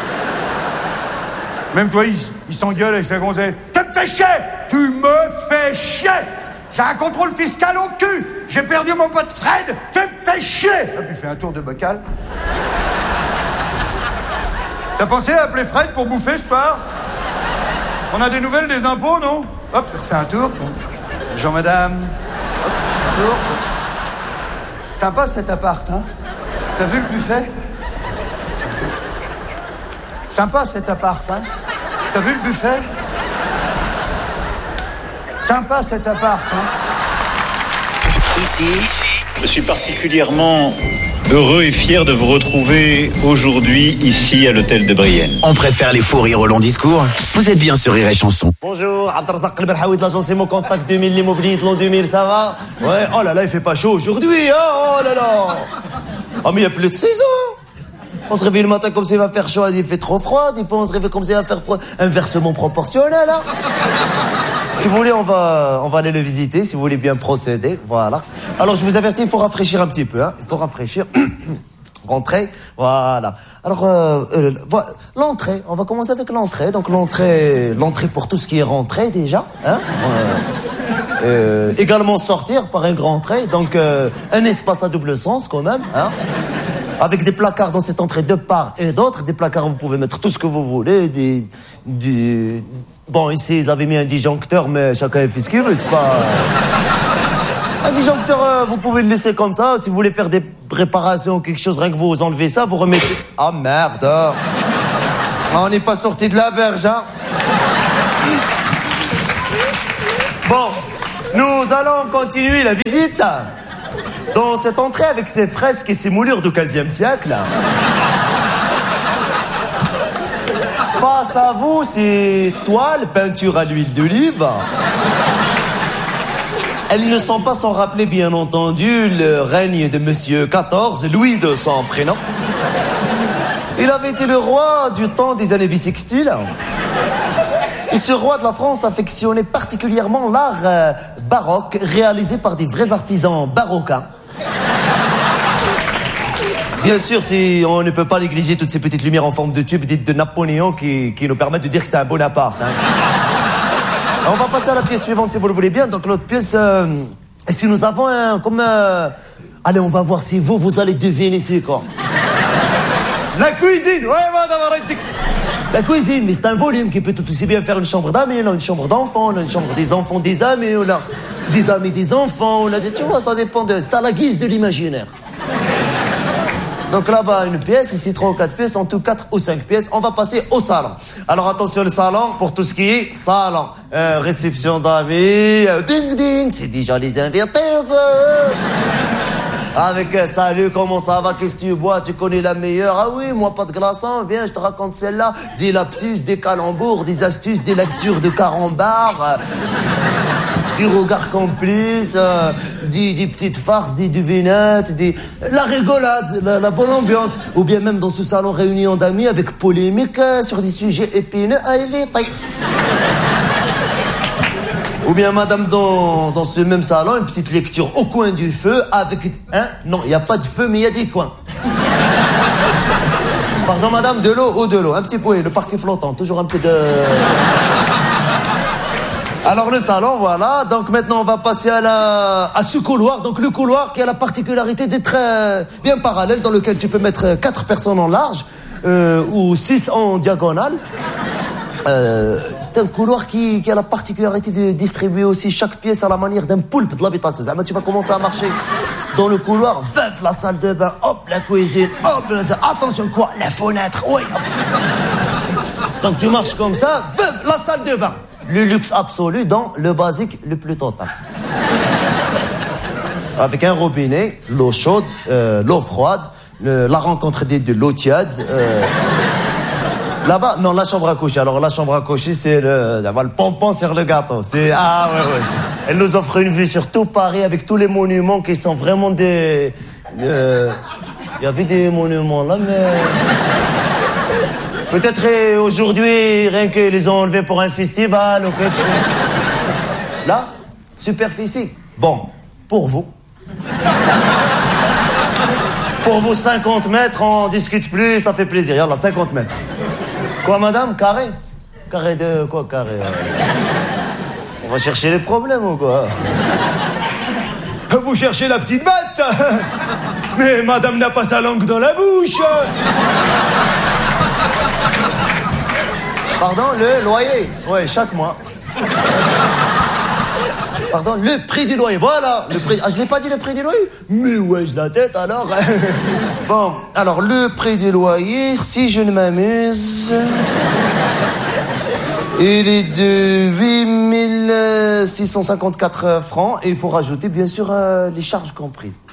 Même toi, il, il s'engueule avec sa gonzesse. Tu me fais chier! Tu me fais chier! J'ai un contrôle fiscal au cul! J'ai perdu mon pote Fred! Tu me fais chier! Hop, il fait un tour de bocal. T'as pensé à appeler Fred pour bouffer ce soir? On a des nouvelles des impôts, non? Hop, il refait un tour. Bonjour madame. Hop, un tour. Sympa cet appart, hein? T'as vu le buffet? Sympa cet appart, hein? T'as vu le buffet? Sympa cet appart, hein? Ici, je suis particulièrement heureux et fier de vous retrouver aujourd'hui ici à l'hôtel de Brienne. On préfère les fous rires au long discours. Vous êtes bien sur Rire et Chanson. Bonjour, Abdelrazak Al-Berhaoui de l'agence Imo Contact deux mille, l'immobilier de l'an deux mille, ça va? Ouais, oh là là, il fait pas chaud aujourd'hui, hein? Oh là là! Oh mais il y a plus de saison! On se réveille le matin comme ça il va faire chaud, il fait trop froid, des fois on se réveille comme ça il va faire froid. Inversement proportionnel, hein? Si vous voulez, on va, on va aller le visiter, si vous voulez bien procéder, voilà. Alors je vous avertis, il faut rafraîchir un petit peu, hein? Il faut rafraîchir. Rentrer, voilà. Alors, euh, euh, voilà, l'entrée, on va commencer avec l'entrée. Donc l'entrée, l'entrée pour tout ce qui est rentrée déjà, hein? Euh, euh, également sortir par un grand trait, donc euh, un espace à double sens quand même, hein? Avec des placards dans cette entrée de part et d'autre. Des placards où vous pouvez mettre tout ce que vous voulez. Des, des... Bon, ici, ils avaient mis un disjoncteur, mais chacun fait ce qu'il veut, c'est pas... Un disjoncteur, euh, vous pouvez le laisser comme ça. Si vous voulez faire des réparations ou quelque chose, rien que vous enlevez ça, vous remettez... Ah, oh, merde. Ah, on n'est pas sorti de la berge, hein. Bon, nous allons continuer la visite dans cette entrée avec ses fresques et ses moulures du quinzième siècle. Face à vous, ces toiles, peintures à l'huile d'olive. Elles ne sont pas sans rappeler, bien entendu, le règne de Monsieur quatorze, Louis de son prénom. Il avait été le roi du temps des années bissextiles. Et ce roi de la France affectionnait particulièrement l'art euh, baroque, réalisé par des vrais artisans barocains. Bien sûr, si on ne peut pas négliger toutes ces petites lumières en forme de tube dites de Napoléon qui, qui nous permettent de dire que c'était un Bonaparte. Hein. On va passer à la pièce suivante si vous le voulez bien. Donc l'autre pièce, euh, si nous avons un comme... Euh... Allez, on va voir si vous, vous allez deviner c'est quoi. La cuisine. Ouais, madame, arrêtez. La cuisine, mais c'est un volume qui peut tout aussi bien faire une chambre d'amis, on a une chambre d'enfants, on a une chambre des enfants des amis, on a des amis des enfants, on a des... Tu vois, ça dépend de... C'est à la guise de l'imaginaire. Donc là-bas, une pièce, ici trois ou quatre pièces, en tout quatre ou cinq pièces. On va passer au salon. Alors attention, le salon, pour tout ce qui est salon. Euh, réception d'amis, euh, ding ding, c'est déjà les invités, quoi. Avec euh, salut, comment ça va, qu'est-ce que tu bois, tu connais la meilleure. Ah oui, moi pas de glaçons, viens, je te raconte celle-là. Des lapsus, des calembours, des astuces, des lectures de carambars. Euh, des regards complices, euh, des, des petites farces, des devinettes, des... la rigolade, la, la bonne ambiance. Ou bien même dans ce salon réunion d'amis avec polémique euh, sur des sujets épineux à éviter. Ou bien madame dans, dans ce même salon, une petite lecture au coin du feu avec... Hein? Non, il n'y a pas de feu mais il y a des coins. Pardon madame, de l'eau ou de l'eau? Un petit peu, le parquet flottant, toujours un peu de... Alors le salon, voilà. Donc maintenant on va passer à la à ce couloir. Donc le couloir qui a la particularité d'être euh, bien parallèle, dans lequel tu peux mettre quatre personnes en large euh, ou six en diagonale. Euh, c'est un couloir qui, qui a la particularité de distribuer aussi chaque pièce à la manière d'un poulpe de l'habitation. Ah, tu vas commencer à marcher dans le couloir, veuf, la salle de bain, hop, la cuisine, hop, la... attention quoi, la fenêtre, oui. Donc tu marches comme ça, veuf, la salle de bain. Le luxe absolu dans le basique le plus total. Avec un robinet, l'eau chaude, euh, l'eau froide, le, la rencontre des deux, l'eau tiède. Euh, là-bas, non, la chambre à coucher. Alors la chambre à coucher, c'est le, le pompon sur le gâteau. C'est ah ouais ouais. Elle nous offre une vue sur tout Paris avec tous les monuments qui sont vraiment des. Il euh, y avait des monuments là, mais. Peut-être euh, aujourd'hui, rien que les ont enlevés pour un festival ou quelque chose. Là, superficie. Bon, pour vous. Pour vous, cinquante mètres, on discute plus, ça fait plaisir. Yallah, cinquante mètres. Quoi, madame? Carré? Carré de quoi, carré? On va chercher les problèmes ou quoi? Vous cherchez la petite bête? Mais madame n'a pas sa langue dans la bouche. Pardon, le loyer. Ouais, chaque mois. Pardon, le prix du loyer. Voilà, le prix. Ah, je n'ai pas dit le prix du loyer. Mais ouais, je la tête alors. Bon, alors le prix du loyer, si je ne m'amuse, il est de huit mille six cent cinquante-quatre francs et il faut rajouter bien sûr euh, les charges comprises.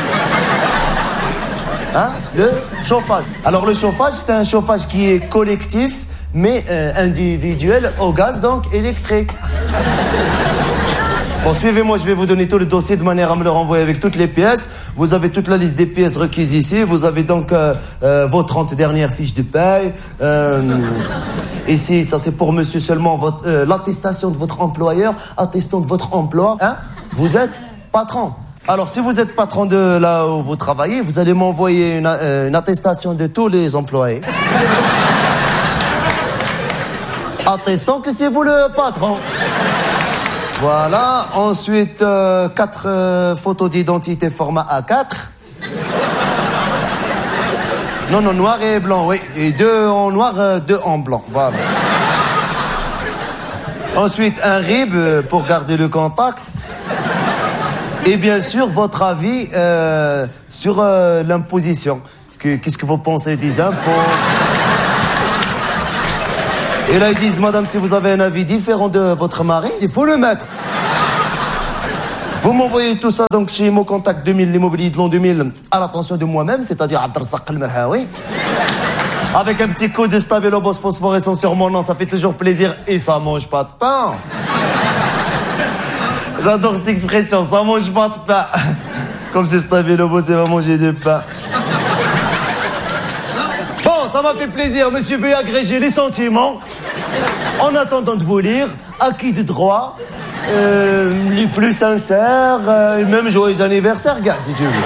Hein? Le chauffage. Alors le chauffage, c'est un chauffage qui est collectif, mais euh, individuel au gaz, donc électrique. Bon, suivez-moi, je vais vous donner tout le dossier de manière à me le renvoyer avec toutes les pièces. Vous avez toute la liste des pièces requises ici. Vous avez donc euh, euh, vos trente dernières fiches de paye. Euh, ici, ça c'est pour monsieur seulement, votre, euh, l'attestation de votre employeur, attestant de votre emploi. Hein? Vous êtes patron. Alors, si vous êtes patron de là où vous travaillez, vous allez m'envoyer une, euh, une attestation de tous les employés. Attestant que c'est vous le patron. Voilà. Ensuite, euh, quatre euh, photos d'identité format A quatre. Non, non, noir et blanc, oui. Et deux en noir, euh, deux en blanc. Voilà. Ensuite, un R I B euh, pour garder le contact. Et bien sûr, votre avis euh, sur euh, l'imposition. Que, qu'est-ce que vous pensez des impôts? Et là, ils disent, madame, si vous avez un avis différent de votre mari, il faut le mettre. Vous m'envoyez tout ça donc chez Imo Contact deux mille, l'immobilier de l'an deux mille, à l'attention de moi-même, c'est-à-dire Abdelrazak El-Merhaoui. Avec un petit coup de Stabilobos phosphorescent sur mon nom, ça fait toujours plaisir et ça mange pas de pain. J'adore cette expression, ça mange pas de pain. Comme si Stabilobos va manger du pain. Bon, ça m'a fait plaisir, monsieur, veuillez agréger les sentiments. En attendant de vous lire, acquis de droit, euh, les plus sincères, euh, même joyeux anniversaire, gars, si tu veux.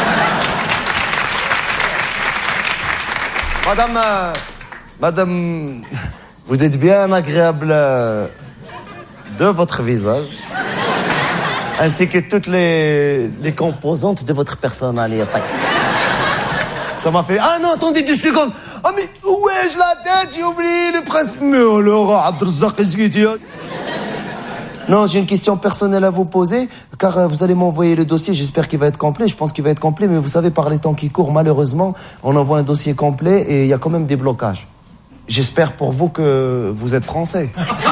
Madame, euh, madame, vous êtes bien agréable euh, de votre visage, ainsi que toutes les, les composantes de votre personnalité. Ça m'a fait... Ah non, attendez deux secondes. Ah mais où ai-je la tête? J'ai oublié le principe. Mais alors, Abdelrazak, qu'est-ce que tu as? Non, j'ai une question personnelle à vous poser, car euh, vous allez m'envoyer le dossier, j'espère qu'il va être complet, je pense qu'il va être complet, mais vous savez, par les temps qui courent, malheureusement, on envoie un dossier complet et il y a quand même des blocages. J'espère pour vous que vous êtes français.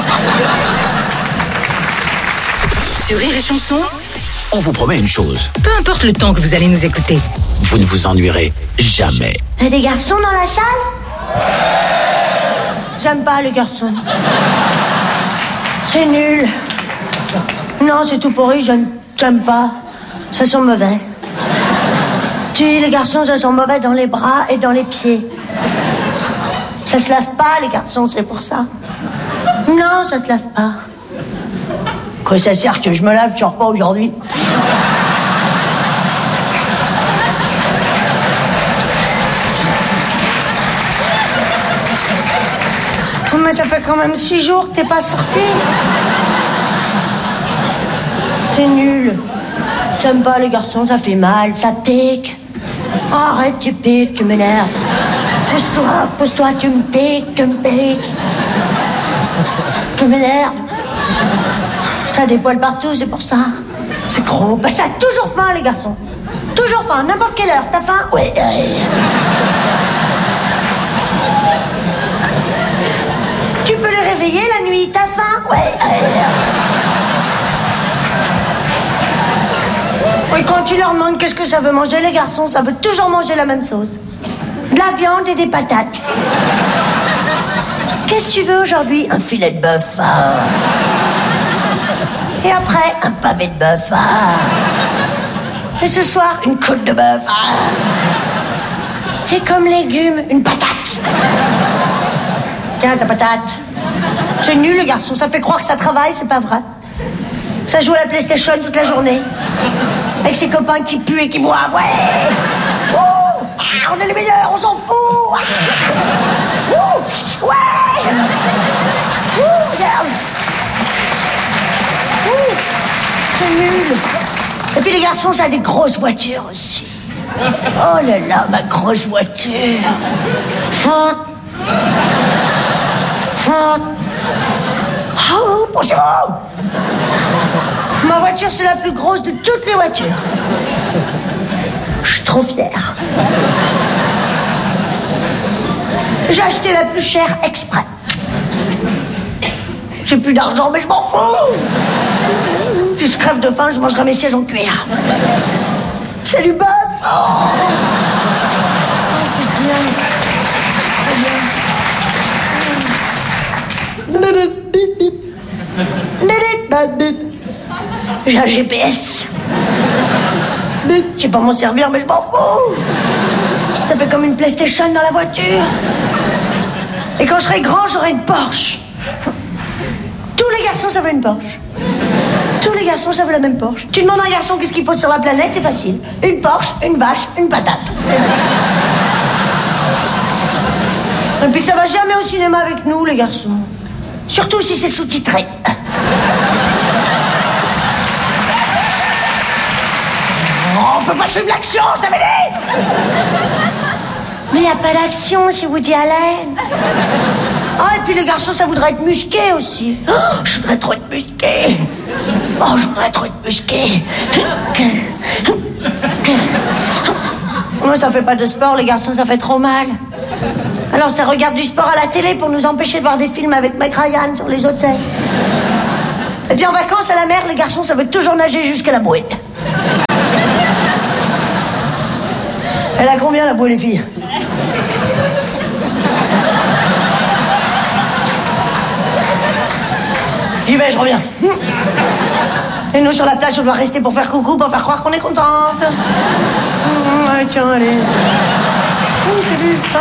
Sur Rire et Chanson, on vous promet une chose. Peu importe le temps que vous allez nous écouter, Vous ne vous ennuierez jamais. Et des garçons dans la salle? J'aime pas les garçons. C'est nul. Non, c'est tout pourri, j'aime, j'aime pas. Ça sent mauvais. Tu dis, les garçons, ça sent mauvais dans les bras et dans les pieds. Ça se lave pas, les garçons, c'est pour ça. Non, ça se lave pas. Quoi, ça sert que je me lave, tu sors pas aujourd'hui? Mais ça fait quand même six jours que t'es pas sorti. C'est nul. J'aime pas les garçons, ça fait mal, ça pique. Oh, arrête, tu piques, tu m'énerves. Pousse-toi, pousse-toi, tu me piques, tu me piques. Tu m'énerves. Ça a des poils partout, c'est pour ça. C'est gros. Bah, ça a toujours faim, les garçons. Toujours faim, n'importe quelle heure. T'as faim? Oui. Tu peux les réveiller la nuit, t'as faim? Ouais. Et quand tu leur demandes qu'est-ce que ça veut manger, les garçons, ça veut toujours manger la même chose. De la viande et des patates. Qu'est-ce que tu veux aujourd'hui? Un filet de bœuf. Ah. Et après, un pavé de bœuf. Ah. Et ce soir, une côte de bœuf. Ah. Et comme légumes, une patate. Tiens, ta patate. C'est nul, le garçon. Ça fait croire que ça travaille, c'est pas vrai. Ça joue à la PlayStation toute la journée. Avec ses copains qui puent et qui boivent. Ouais. Oh, ah, on est les meilleurs, on s'en fout. Ah. Oh, ouais. Oh, regarde. Oh, c'est nul. Et puis les garçons, ça a des grosses voitures aussi. Oh là là, ma grosse voiture. Font. Oh, bonjour. Ma voiture, c'est la plus grosse de toutes les voitures. Je suis trop fière. J'ai acheté la plus chère exprès. J'ai plus d'argent, mais je m'en fous. Si je crève de faim, je mangerai mes sièges en cuir. C'est du bœuf. Oh. Oh, c'est bien. C'est bien. J'ai un G P S. Je sais pas m'en servir, mais je m'en fous. Ça fait comme une PlayStation dans la voiture. Et quand je serai grand, j'aurai une Porsche. Tous les garçons savent une Porsche. Tous les garçons savent la même Porsche. Tu demandes à un garçon qu'est-ce qu'il faut sur la planète, c'est facile. Une Porsche, une vache, une patate. Et puis ça va jamais au cinéma avec nous, les garçons. Surtout si c'est sous-titré. Oh, on peut pas suivre l'action, je t'avais dit. Mais y a pas d'action si Woody Allen. Ah, et puis les garçons, ça voudrait être musqué aussi. Oh, je voudrais trop être musqué. Oh, je voudrais trop être musqué. Moi, ça fait pas de sport, les garçons, ça fait trop mal. Alors ça regarde du sport à la télé pour nous empêcher de voir des films avec Meg Ryan sur les hôtels. Et puis en vacances à la mer, les garçons, ça veut toujours nager jusqu'à la bouée. Elle a combien la bouée, les filles? J'y vais, je reviens. Et nous, sur la plage, on doit rester pour faire coucou, pour faire croire qu'on est contente. Ouais, tiens, allez. Oui, je t'ai vu, ça va.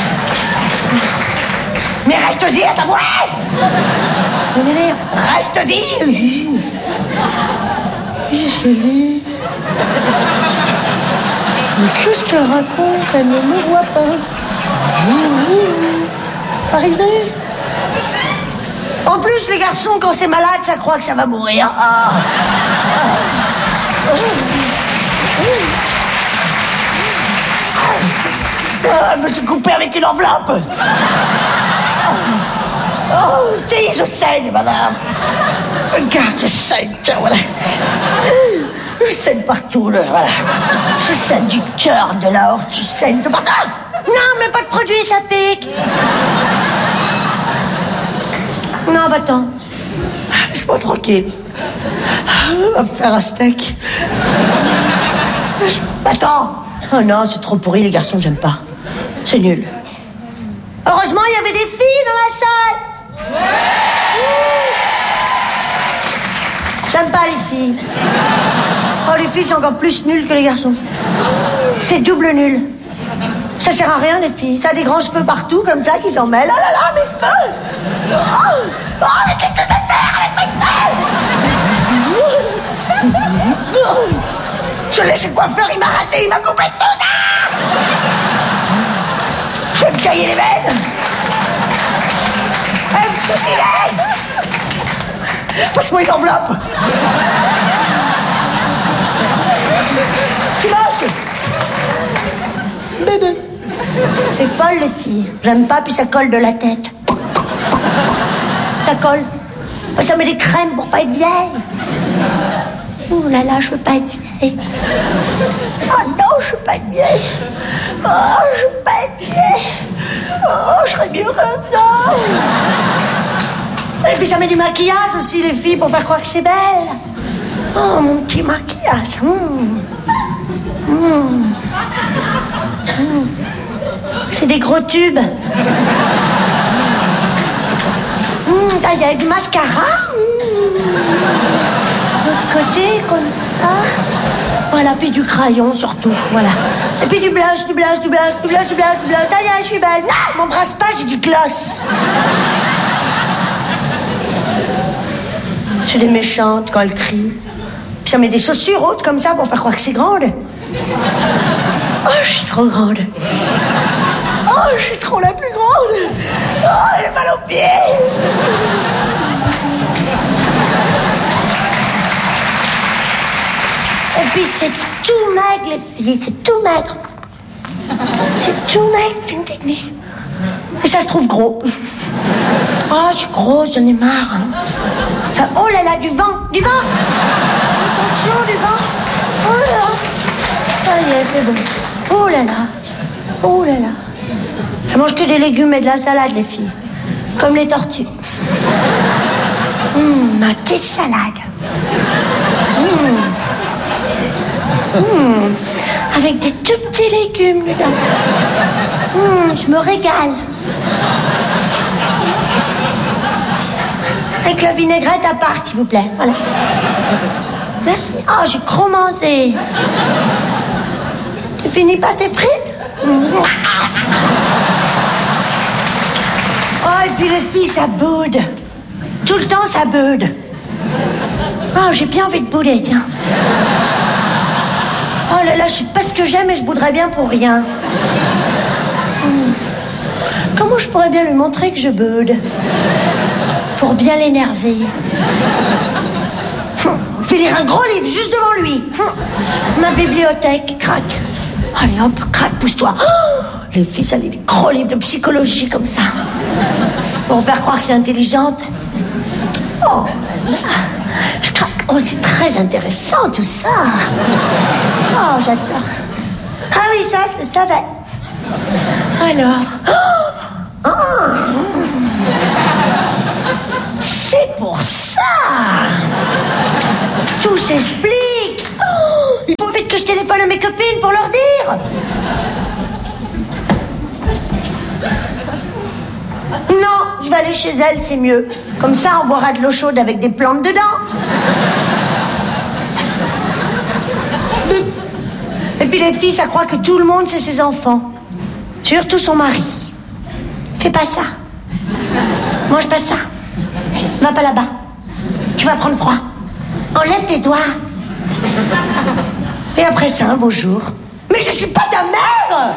Mais reste-y à ta bouée! Mais reste-y! Qu'est-ce qu'elle dit? Mais qu'est-ce qu'elle raconte? Elle ne me voit pas. Arrivé? En plus, les garçons, quand c'est malade, ça croit que ça va mourir. Ah. Ah, je me suis coupé avec une enveloppe. Oh, si, je saigne, madame. Regarde, je saigne, tiens, voilà. Je saigne partout, là, voilà. Je saigne du cœur, de la horte, je saigne de partout. Non, mais pas de produit, ça pique. Non, va-t'en. Laisse-moi tranquille. On va me faire un steak. Va-t'en. Oh non, c'est trop pourri, les garçons, j'aime pas. C'est nul. Heureusement, il y avait des filles dans la salle. J'aime pas les filles. Oh, les filles sont encore plus nulles que les garçons. C'est double nul. Ça sert à rien, les filles. Ça a des grands cheveux partout, comme ça, qui s'en mêlent. Oh là là, mes cheveux. Oh, oh, mais qu'est-ce que je vais faire avec mes cheveux? Je l'ai chez le coiffeur, il m'a raté, il m'a coupé tout ça. Je vais me cailler les veines. Je vais me suicider. Passe-moi une enveloppe. Tu lâches. Bébé. C'est folle, les filles. J'aime pas, puis ça colle de la tête. Ça colle. Ça met des crèmes pour pas être vieille. Oh là là, je veux pas être vieille. Oh non, je veux pas être vieille. Oh, je veux pas être vieille. Oh, je serais mieux maintenant. Et puis ça met du maquillage aussi, les filles, pour faire croire que c'est belle. Oh, mon petit maquillage. Mmh. Mmh. Mmh. C'est des gros tubes. Mmh, il y a du mascara. Mmh. De l'autre côté, comme ça. Voilà, puis du crayon surtout, voilà. Et puis du blush, du blush, du blush, du blush, du blush, du blush. Ça y est, je suis belle. Non, m'embrasse pas, j'ai du gloss. C'est des méchantes quand elles crient. Ça met des chaussures hautes comme ça pour faire croire que c'est grande. Oh, je suis trop grande. Oh, je suis trop la plus grande. Oh, j'ai mal aux pieds. Et puis c'est tout maigre, les filles, c'est tout maigre. C'est tout maigre, une technique. Et ça se trouve gros. Oh, je suis grosse, j'en ai marre. Hein. Ça, oh là là, du vent, du vent. Attention, du vent. Oh là là. Ça y est, c'est bon. Oh là là. Oh là là. Ça mange que des légumes et de la salade, les filles. Comme les tortues. Hum, ma petite salade. Hum. Hum. Avec des tout petits légumes dedans. Hum, je me régale. Avec la vinaigrette à part, s'il vous plaît. Voilà. Merci. Oh, j'ai trop mangé. Tu finis pas tes frites? Oh, et puis les filles, ça boude. Tout le temps, ça boude. Oh, j'ai bien envie de bouder, tiens. Oh là là, je sais pas ce que j'aime et je bouderais bien pour rien. Hmm. Comment je pourrais bien lui montrer que je boude? Pour bien l'énerver. Hum, je vais lire un gros livre juste devant lui. Hum, ma bibliothèque, crac. Allez hop, crac, pousse-toi. Oh, les filles, ça lit des gros livres de psychologie comme ça. Pour faire croire que c'est intelligente. Oh là là. Je craque. Oh, c'est très intéressant tout ça. Oh, j'adore. Ah oui, ça, je le savais. Alors. Oh, oh. C'est pour ça. Tout s'explique. Oh, il faut vite que je téléphone à mes copines pour leur dire. Non, je vais aller chez elle, c'est mieux. Comme ça, on boira de l'eau chaude avec des plantes dedans. Et puis les filles, ça croit que tout le monde, c'est ses enfants. Surtout son mari. Fais pas ça. Mange pas ça. Va pas là-bas. Tu vas prendre froid. Enlève tes doigts. Et après ça, un beau jour. Mais je suis pas ta mère!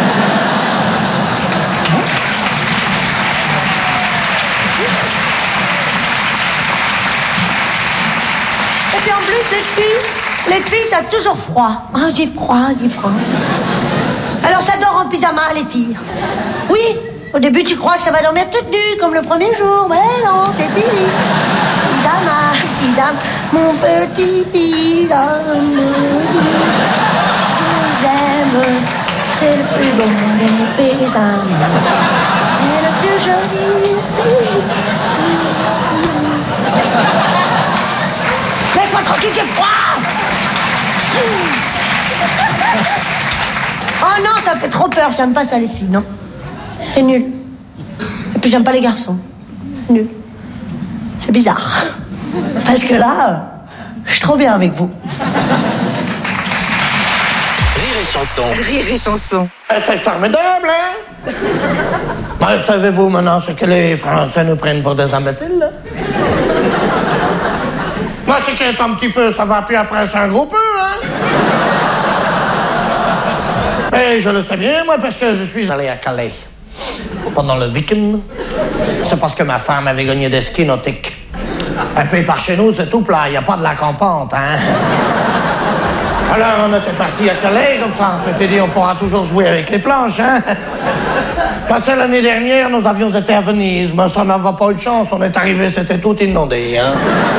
Et puis en plus, les filles, les filles, ça a toujours froid. Ah, j'ai froid, j'ai froid. Alors ça dort en pyjama, les filles. Oui, au début, tu crois que ça va dormir toute nue, comme le premier jour. Mais non, t'es fini. Pyjama, pyjama, mon petit pyjama. J'aime, c'est le plus beau des pyjamas. Et le plus joli. Laisse-moi tranquille, j'ai froid. Oh non, ça me fait trop peur, j'aime pas ça les filles, non. C'est nul. Et puis j'aime pas les garçons. Nul. C'est bizarre. Parce que là, je suis trop bien avec vous. Rire et chanson. Rire et chanson. C'est formidable, hein? Ben, savez-vous maintenant ce que les Français nous prennent pour des imbéciles, là? Moi, c'est qu'il est un petit peu, ça va, puis après, c'est un gros peu, hein? Et je le sais bien, moi, parce que je suis allé à Calais pendant le week-end. C'est parce que ma femme avait gagné des skis nautiques. Et puis, par chez nous, c'est tout plat, il n'y a pas de lac en pente, hein? Alors, on était partis à Calais, comme ça, on s'était dit, on pourra toujours jouer avec les planches, hein? Parce que l'année dernière, nos avions étaient à Venise, mais ça n'avait pas eu de chance, on est arrivé, c'était tout inondé, hein?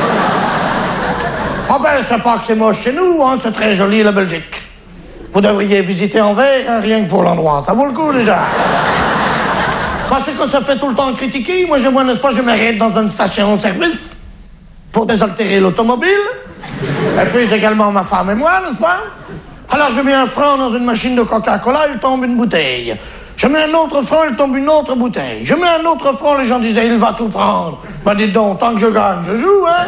Ah ben, c'est pas que c'est moche chez nous, hein, c'est très joli, la Belgique. Vous devriez visiter Anvers, hein, rien que pour l'endroit. Ça vaut le coup, déjà. Parce que ça fait tout le temps critiquer. Moi, je, moi, n'est-ce pas, je m'arrête dans une station-service pour désaltérer l'automobile. Et puis, également ma femme et moi, n'est-ce pas? Alors, je mets un franc dans une machine de Coca-Cola, il tombe une bouteille. Je mets un autre franc, il tombe une autre bouteille. Je mets un autre franc, les gens disaient, il va tout prendre. Ben, dites donc, tant que je gagne, je joue, hein?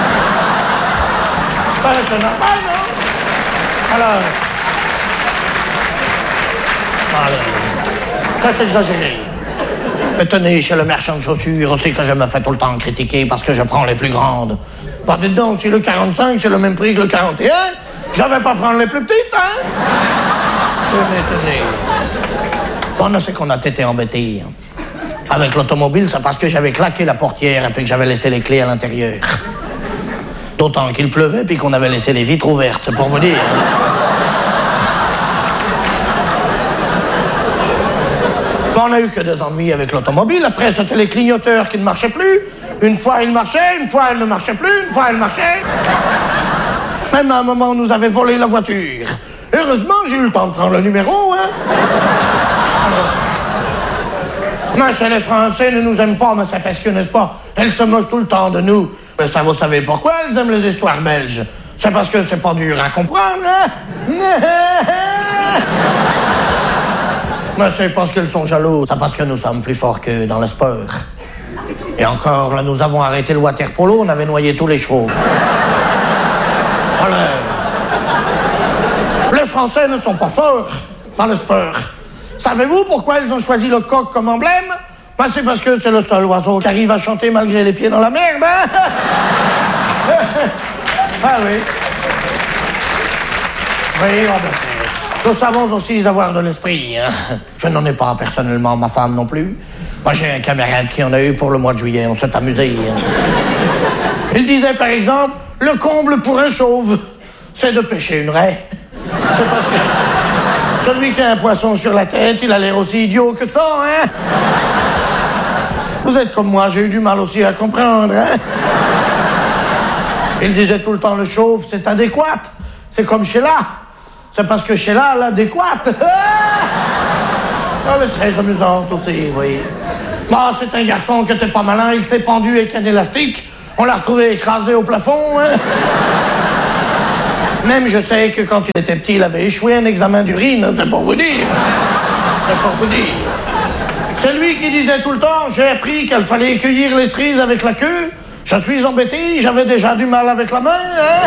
Ben, c'est normal, non? Alors... C'est exagéré. Mais tenez, chez le marchand de chaussures aussi que je me fais tout le temps critiquer parce que je prends les plus grandes. Bah, dites donc, si le quarante-cinq, c'est le même prix que le quarante et un, je vais pas prendre les plus petites, hein? Tenez, tenez. Bon, c'est qu'on a été embêtés. Avec l'automobile, c'est parce que j'avais claqué la portière et puis que j'avais laissé les clés à l'intérieur. D'autant qu'il pleuvait puis qu'on avait laissé les vitres ouvertes, c'est pour vous dire. On n'a eu que des ennuis avec l'automobile. Après, c'était les clignoteurs qui ne marchaient plus. Une fois, ils marchaient, une fois, ils ne marchaient plus, une fois, ils marchaient. Même à un moment, on nous avait volé la voiture. Heureusement, j'ai eu le temps de prendre le numéro, hein. Mais c'est les Français ne nous aiment pas, mais c'est parce que, n'est-ce pas, elles se moquent tout le temps de nous. Mais ça, vous savez pourquoi elles aiment les histoires belges? C'est parce que c'est pas dur à comprendre, hein. Mais c'est parce qu'elles sont jalouses. C'est parce que nous sommes plus forts qu'eux dans le sport. Et encore, là, nous avons arrêté le water polo, on avait noyé tous les chevaux. Alors, les Français ne sont pas forts dans le sport. Savez-vous pourquoi ils ont choisi le coq comme emblème? Ben, c'est parce que c'est le seul oiseau qui arrive à chanter malgré les pieds dans la merde, hein? Ah oui. Oui, oh ben c'est... Nous savons aussi avoir de l'esprit, hein. Je n'en ai pas personnellement, ma femme non plus. Moi, j'ai un camarade qui en a eu pour le mois de juillet, on s'est amusé. Hein. Il disait, par exemple, le comble pour un chauve, c'est de pêcher une raie. C'est parce que celui qui a un poisson sur la tête, il a l'air aussi idiot que ça, hein. Vous êtes comme moi, j'ai eu du mal aussi à comprendre, hein. Il disait tout le temps, le chauve, c'est adéquat. C'est comme Sheila. C'est parce que Sheila, l'adéquate. Elle est très amusante aussi, oui. Bah, c'est un garçon qui était pas malin, il s'est pendu avec un élastique. On l'a retrouvé écrasé au plafond, hein. Même je sais que quand il était petit, il avait échoué un examen d'urine, c'est pour vous dire. C'est pour vous dire. C'est lui qui disait tout le temps, j'ai appris qu'il fallait cueillir les cerises avec la queue. Je suis embêté, j'avais déjà du mal avec la main, hein.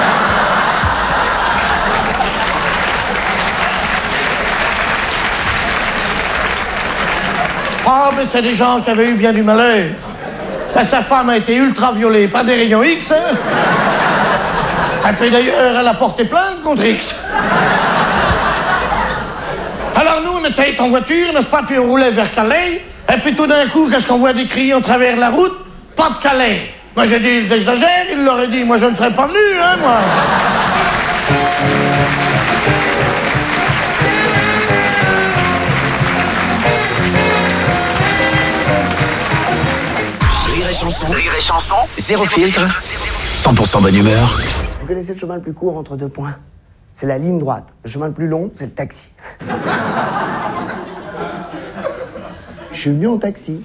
Ah, mais c'est des gens qui avaient eu bien du malheur. Ben, sa femme a été ultraviolée par des rayons X, hein. Et puis d'ailleurs, elle a porté plainte contre X. Alors nous, on était en voiture, n'est-ce pas, puis on roulait vers Calais, et puis tout d'un coup, qu'est-ce qu'on voit des cris en travers de la route? Pas de Calais. Moi, j'ai dit, ils exagèrent, il leur a dit, moi, je ne serais pas venu, hein, moi. Rire et chanson, rire et chanson, zéro filtre, cent pour cent bonne humeur. Vous connaissez le chemin le plus court entre deux points? C'est la ligne droite. Le chemin le plus long, c'est le taxi. Je suis venu en taxi.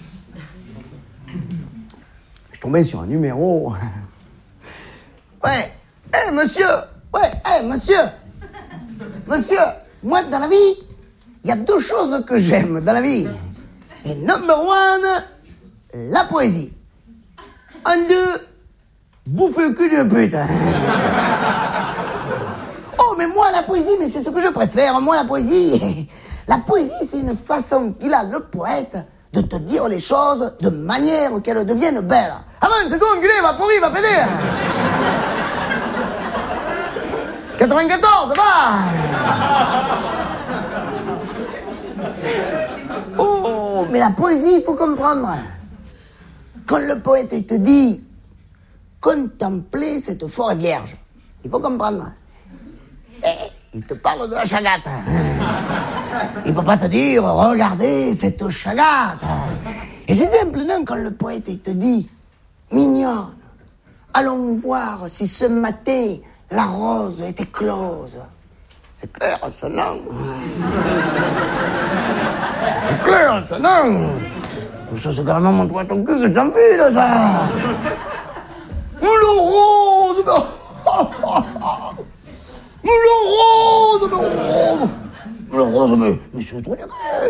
Je suis tombé sur un numéro. Ouais, hé hey, monsieur, ouais, hé hey, monsieur, monsieur, moi dans la vie, il y a deux choses que j'aime dans la vie. Et number one, la poésie. Un, deux, bouffer le cul d'une pute. Oh, mais moi, la poésie, mais c'est ce que je préfère. Moi, la poésie, la poésie, c'est une façon qu'il a, le poète, de te dire les choses de manière qu'elles deviennent belles. Avant, une seconde, culé, va pourrir, va péter. quatre-vingt-quatorze, va. Oh, mais la poésie, il faut comprendre. Quand le poète te dit « Contemplez cette forêt vierge », il faut comprendre. Eh, il te parle de la chagate. Il peut pas te dire « Regardez cette chagate ». Et c'est simple, non, quand le poète te dit « Mignonne, allons voir si ce matin la rose est éclose ». C'est clair, ça, non? C'est clair, ça, non? Ça, c'est carrément mon doigt ton cul que j'en fais, là, ça. Moulin rose, moulin rose, moulin rose, mais, mais c'est trop bien.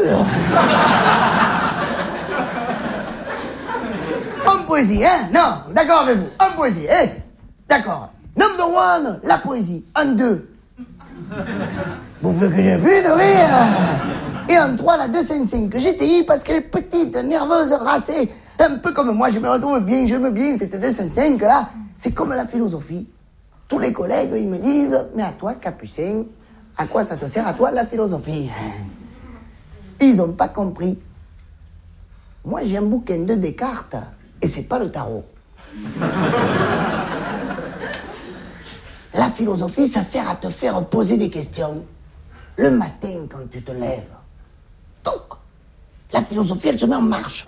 En poésie, hein? Non, d'accord avec vous. En poésie, hein? D'accord. Number one, la poésie. En deux, vous faites que j'ai plus de rire. Et en trois, la deux cent cinq, que G T I, parce qu'elle est petite, nerveuse, racée, un peu comme moi, je me retrouve bien, je me bien, cette deux cent cinq là, c'est comme la philosophie. Tous les collègues, ils me disent, mais à toi, Capucin, à quoi ça te sert à toi, la philosophie? Ils ont pas compris. Moi, j'ai un bouquin de Descartes, et c'est pas le tarot. La philosophie, ça sert à te faire poser des questions. Le matin, quand tu te lèves, donc, la philosophie, elle se met en marche.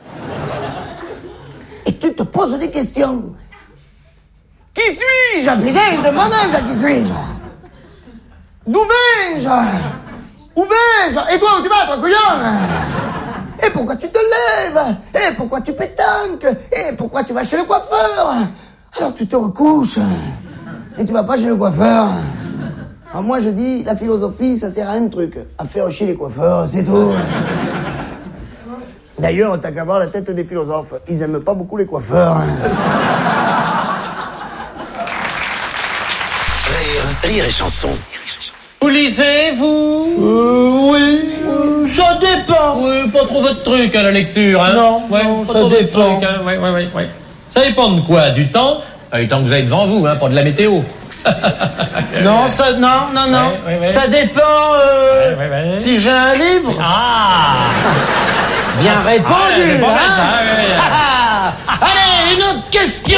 Et tu te poses des questions. Qui suis-je? Putain, demande ça, qui suis-je? D'où vais-je? Où vais-je? Et toi, où tu vas, toi, couillon? Et pourquoi tu te lèves? Et pourquoi tu pétanques? Et pourquoi tu vas chez le coiffeur? Alors tu te recouches. Et tu vas pas chez le coiffeur. Alors moi, je dis, la philosophie, ça sert à un truc. À faire chier les coiffeurs, c'est tout. D'ailleurs, t'as qu'à voir la tête des philosophes. Ils aiment pas beaucoup les coiffeurs. Rire, rire et chanson. Vous lisez, vous? Euh, oui, euh, ça dépend. Oui, pas trop votre truc à la lecture, hein? Non, ouais, non, pas ça trop votre dépend. Truc, hein? Ouais, ouais, ouais, ouais. Ça dépend de quoi? Du temps? Ah, du temps que vous avez devant vous, hein, pas de la météo. Non, ça, non, non, non. Ouais, ouais, ouais. Ça dépend euh, ouais, ouais, ouais. si j'ai un livre. Ah! Bien ah, répondu, ah, c'est pas hein? mal, ça, ouais, ouais. Ah, ah. Allez, une autre question.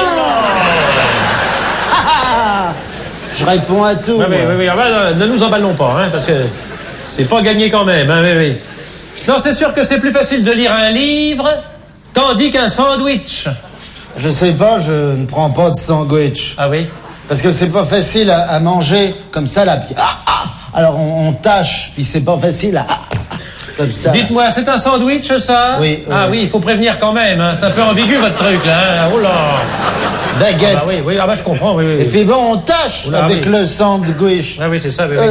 Ah, je réponds à tout. Oui, oui, oui, oui. Ah, bah, ne nous emballons pas, hein, parce que c'est pas gagné quand même. Hein, oui, oui. Non, c'est sûr que c'est plus facile de lire un livre tandis qu'un sandwich. Je sais pas, je ne prends pas de sandwich. Ah oui? Parce que c'est pas facile à, à manger comme ça, là. Puis, ah, ah, alors on, on tâche, puis c'est pas facile à... Ah, Comme ça. Dites-moi, c'est un sandwich, ça? Oui. Ah oui. oui, il faut prévenir quand même. Hein. C'est un peu ambigu, votre truc, là. Hein. Oh là. Baguette. Ah bah oui, oui, ah bah je comprends, oui, oui. Et puis bon, on tâche Oula, avec oui. le sandwich. Ah oui, c'est ça, oui, Euh, oui.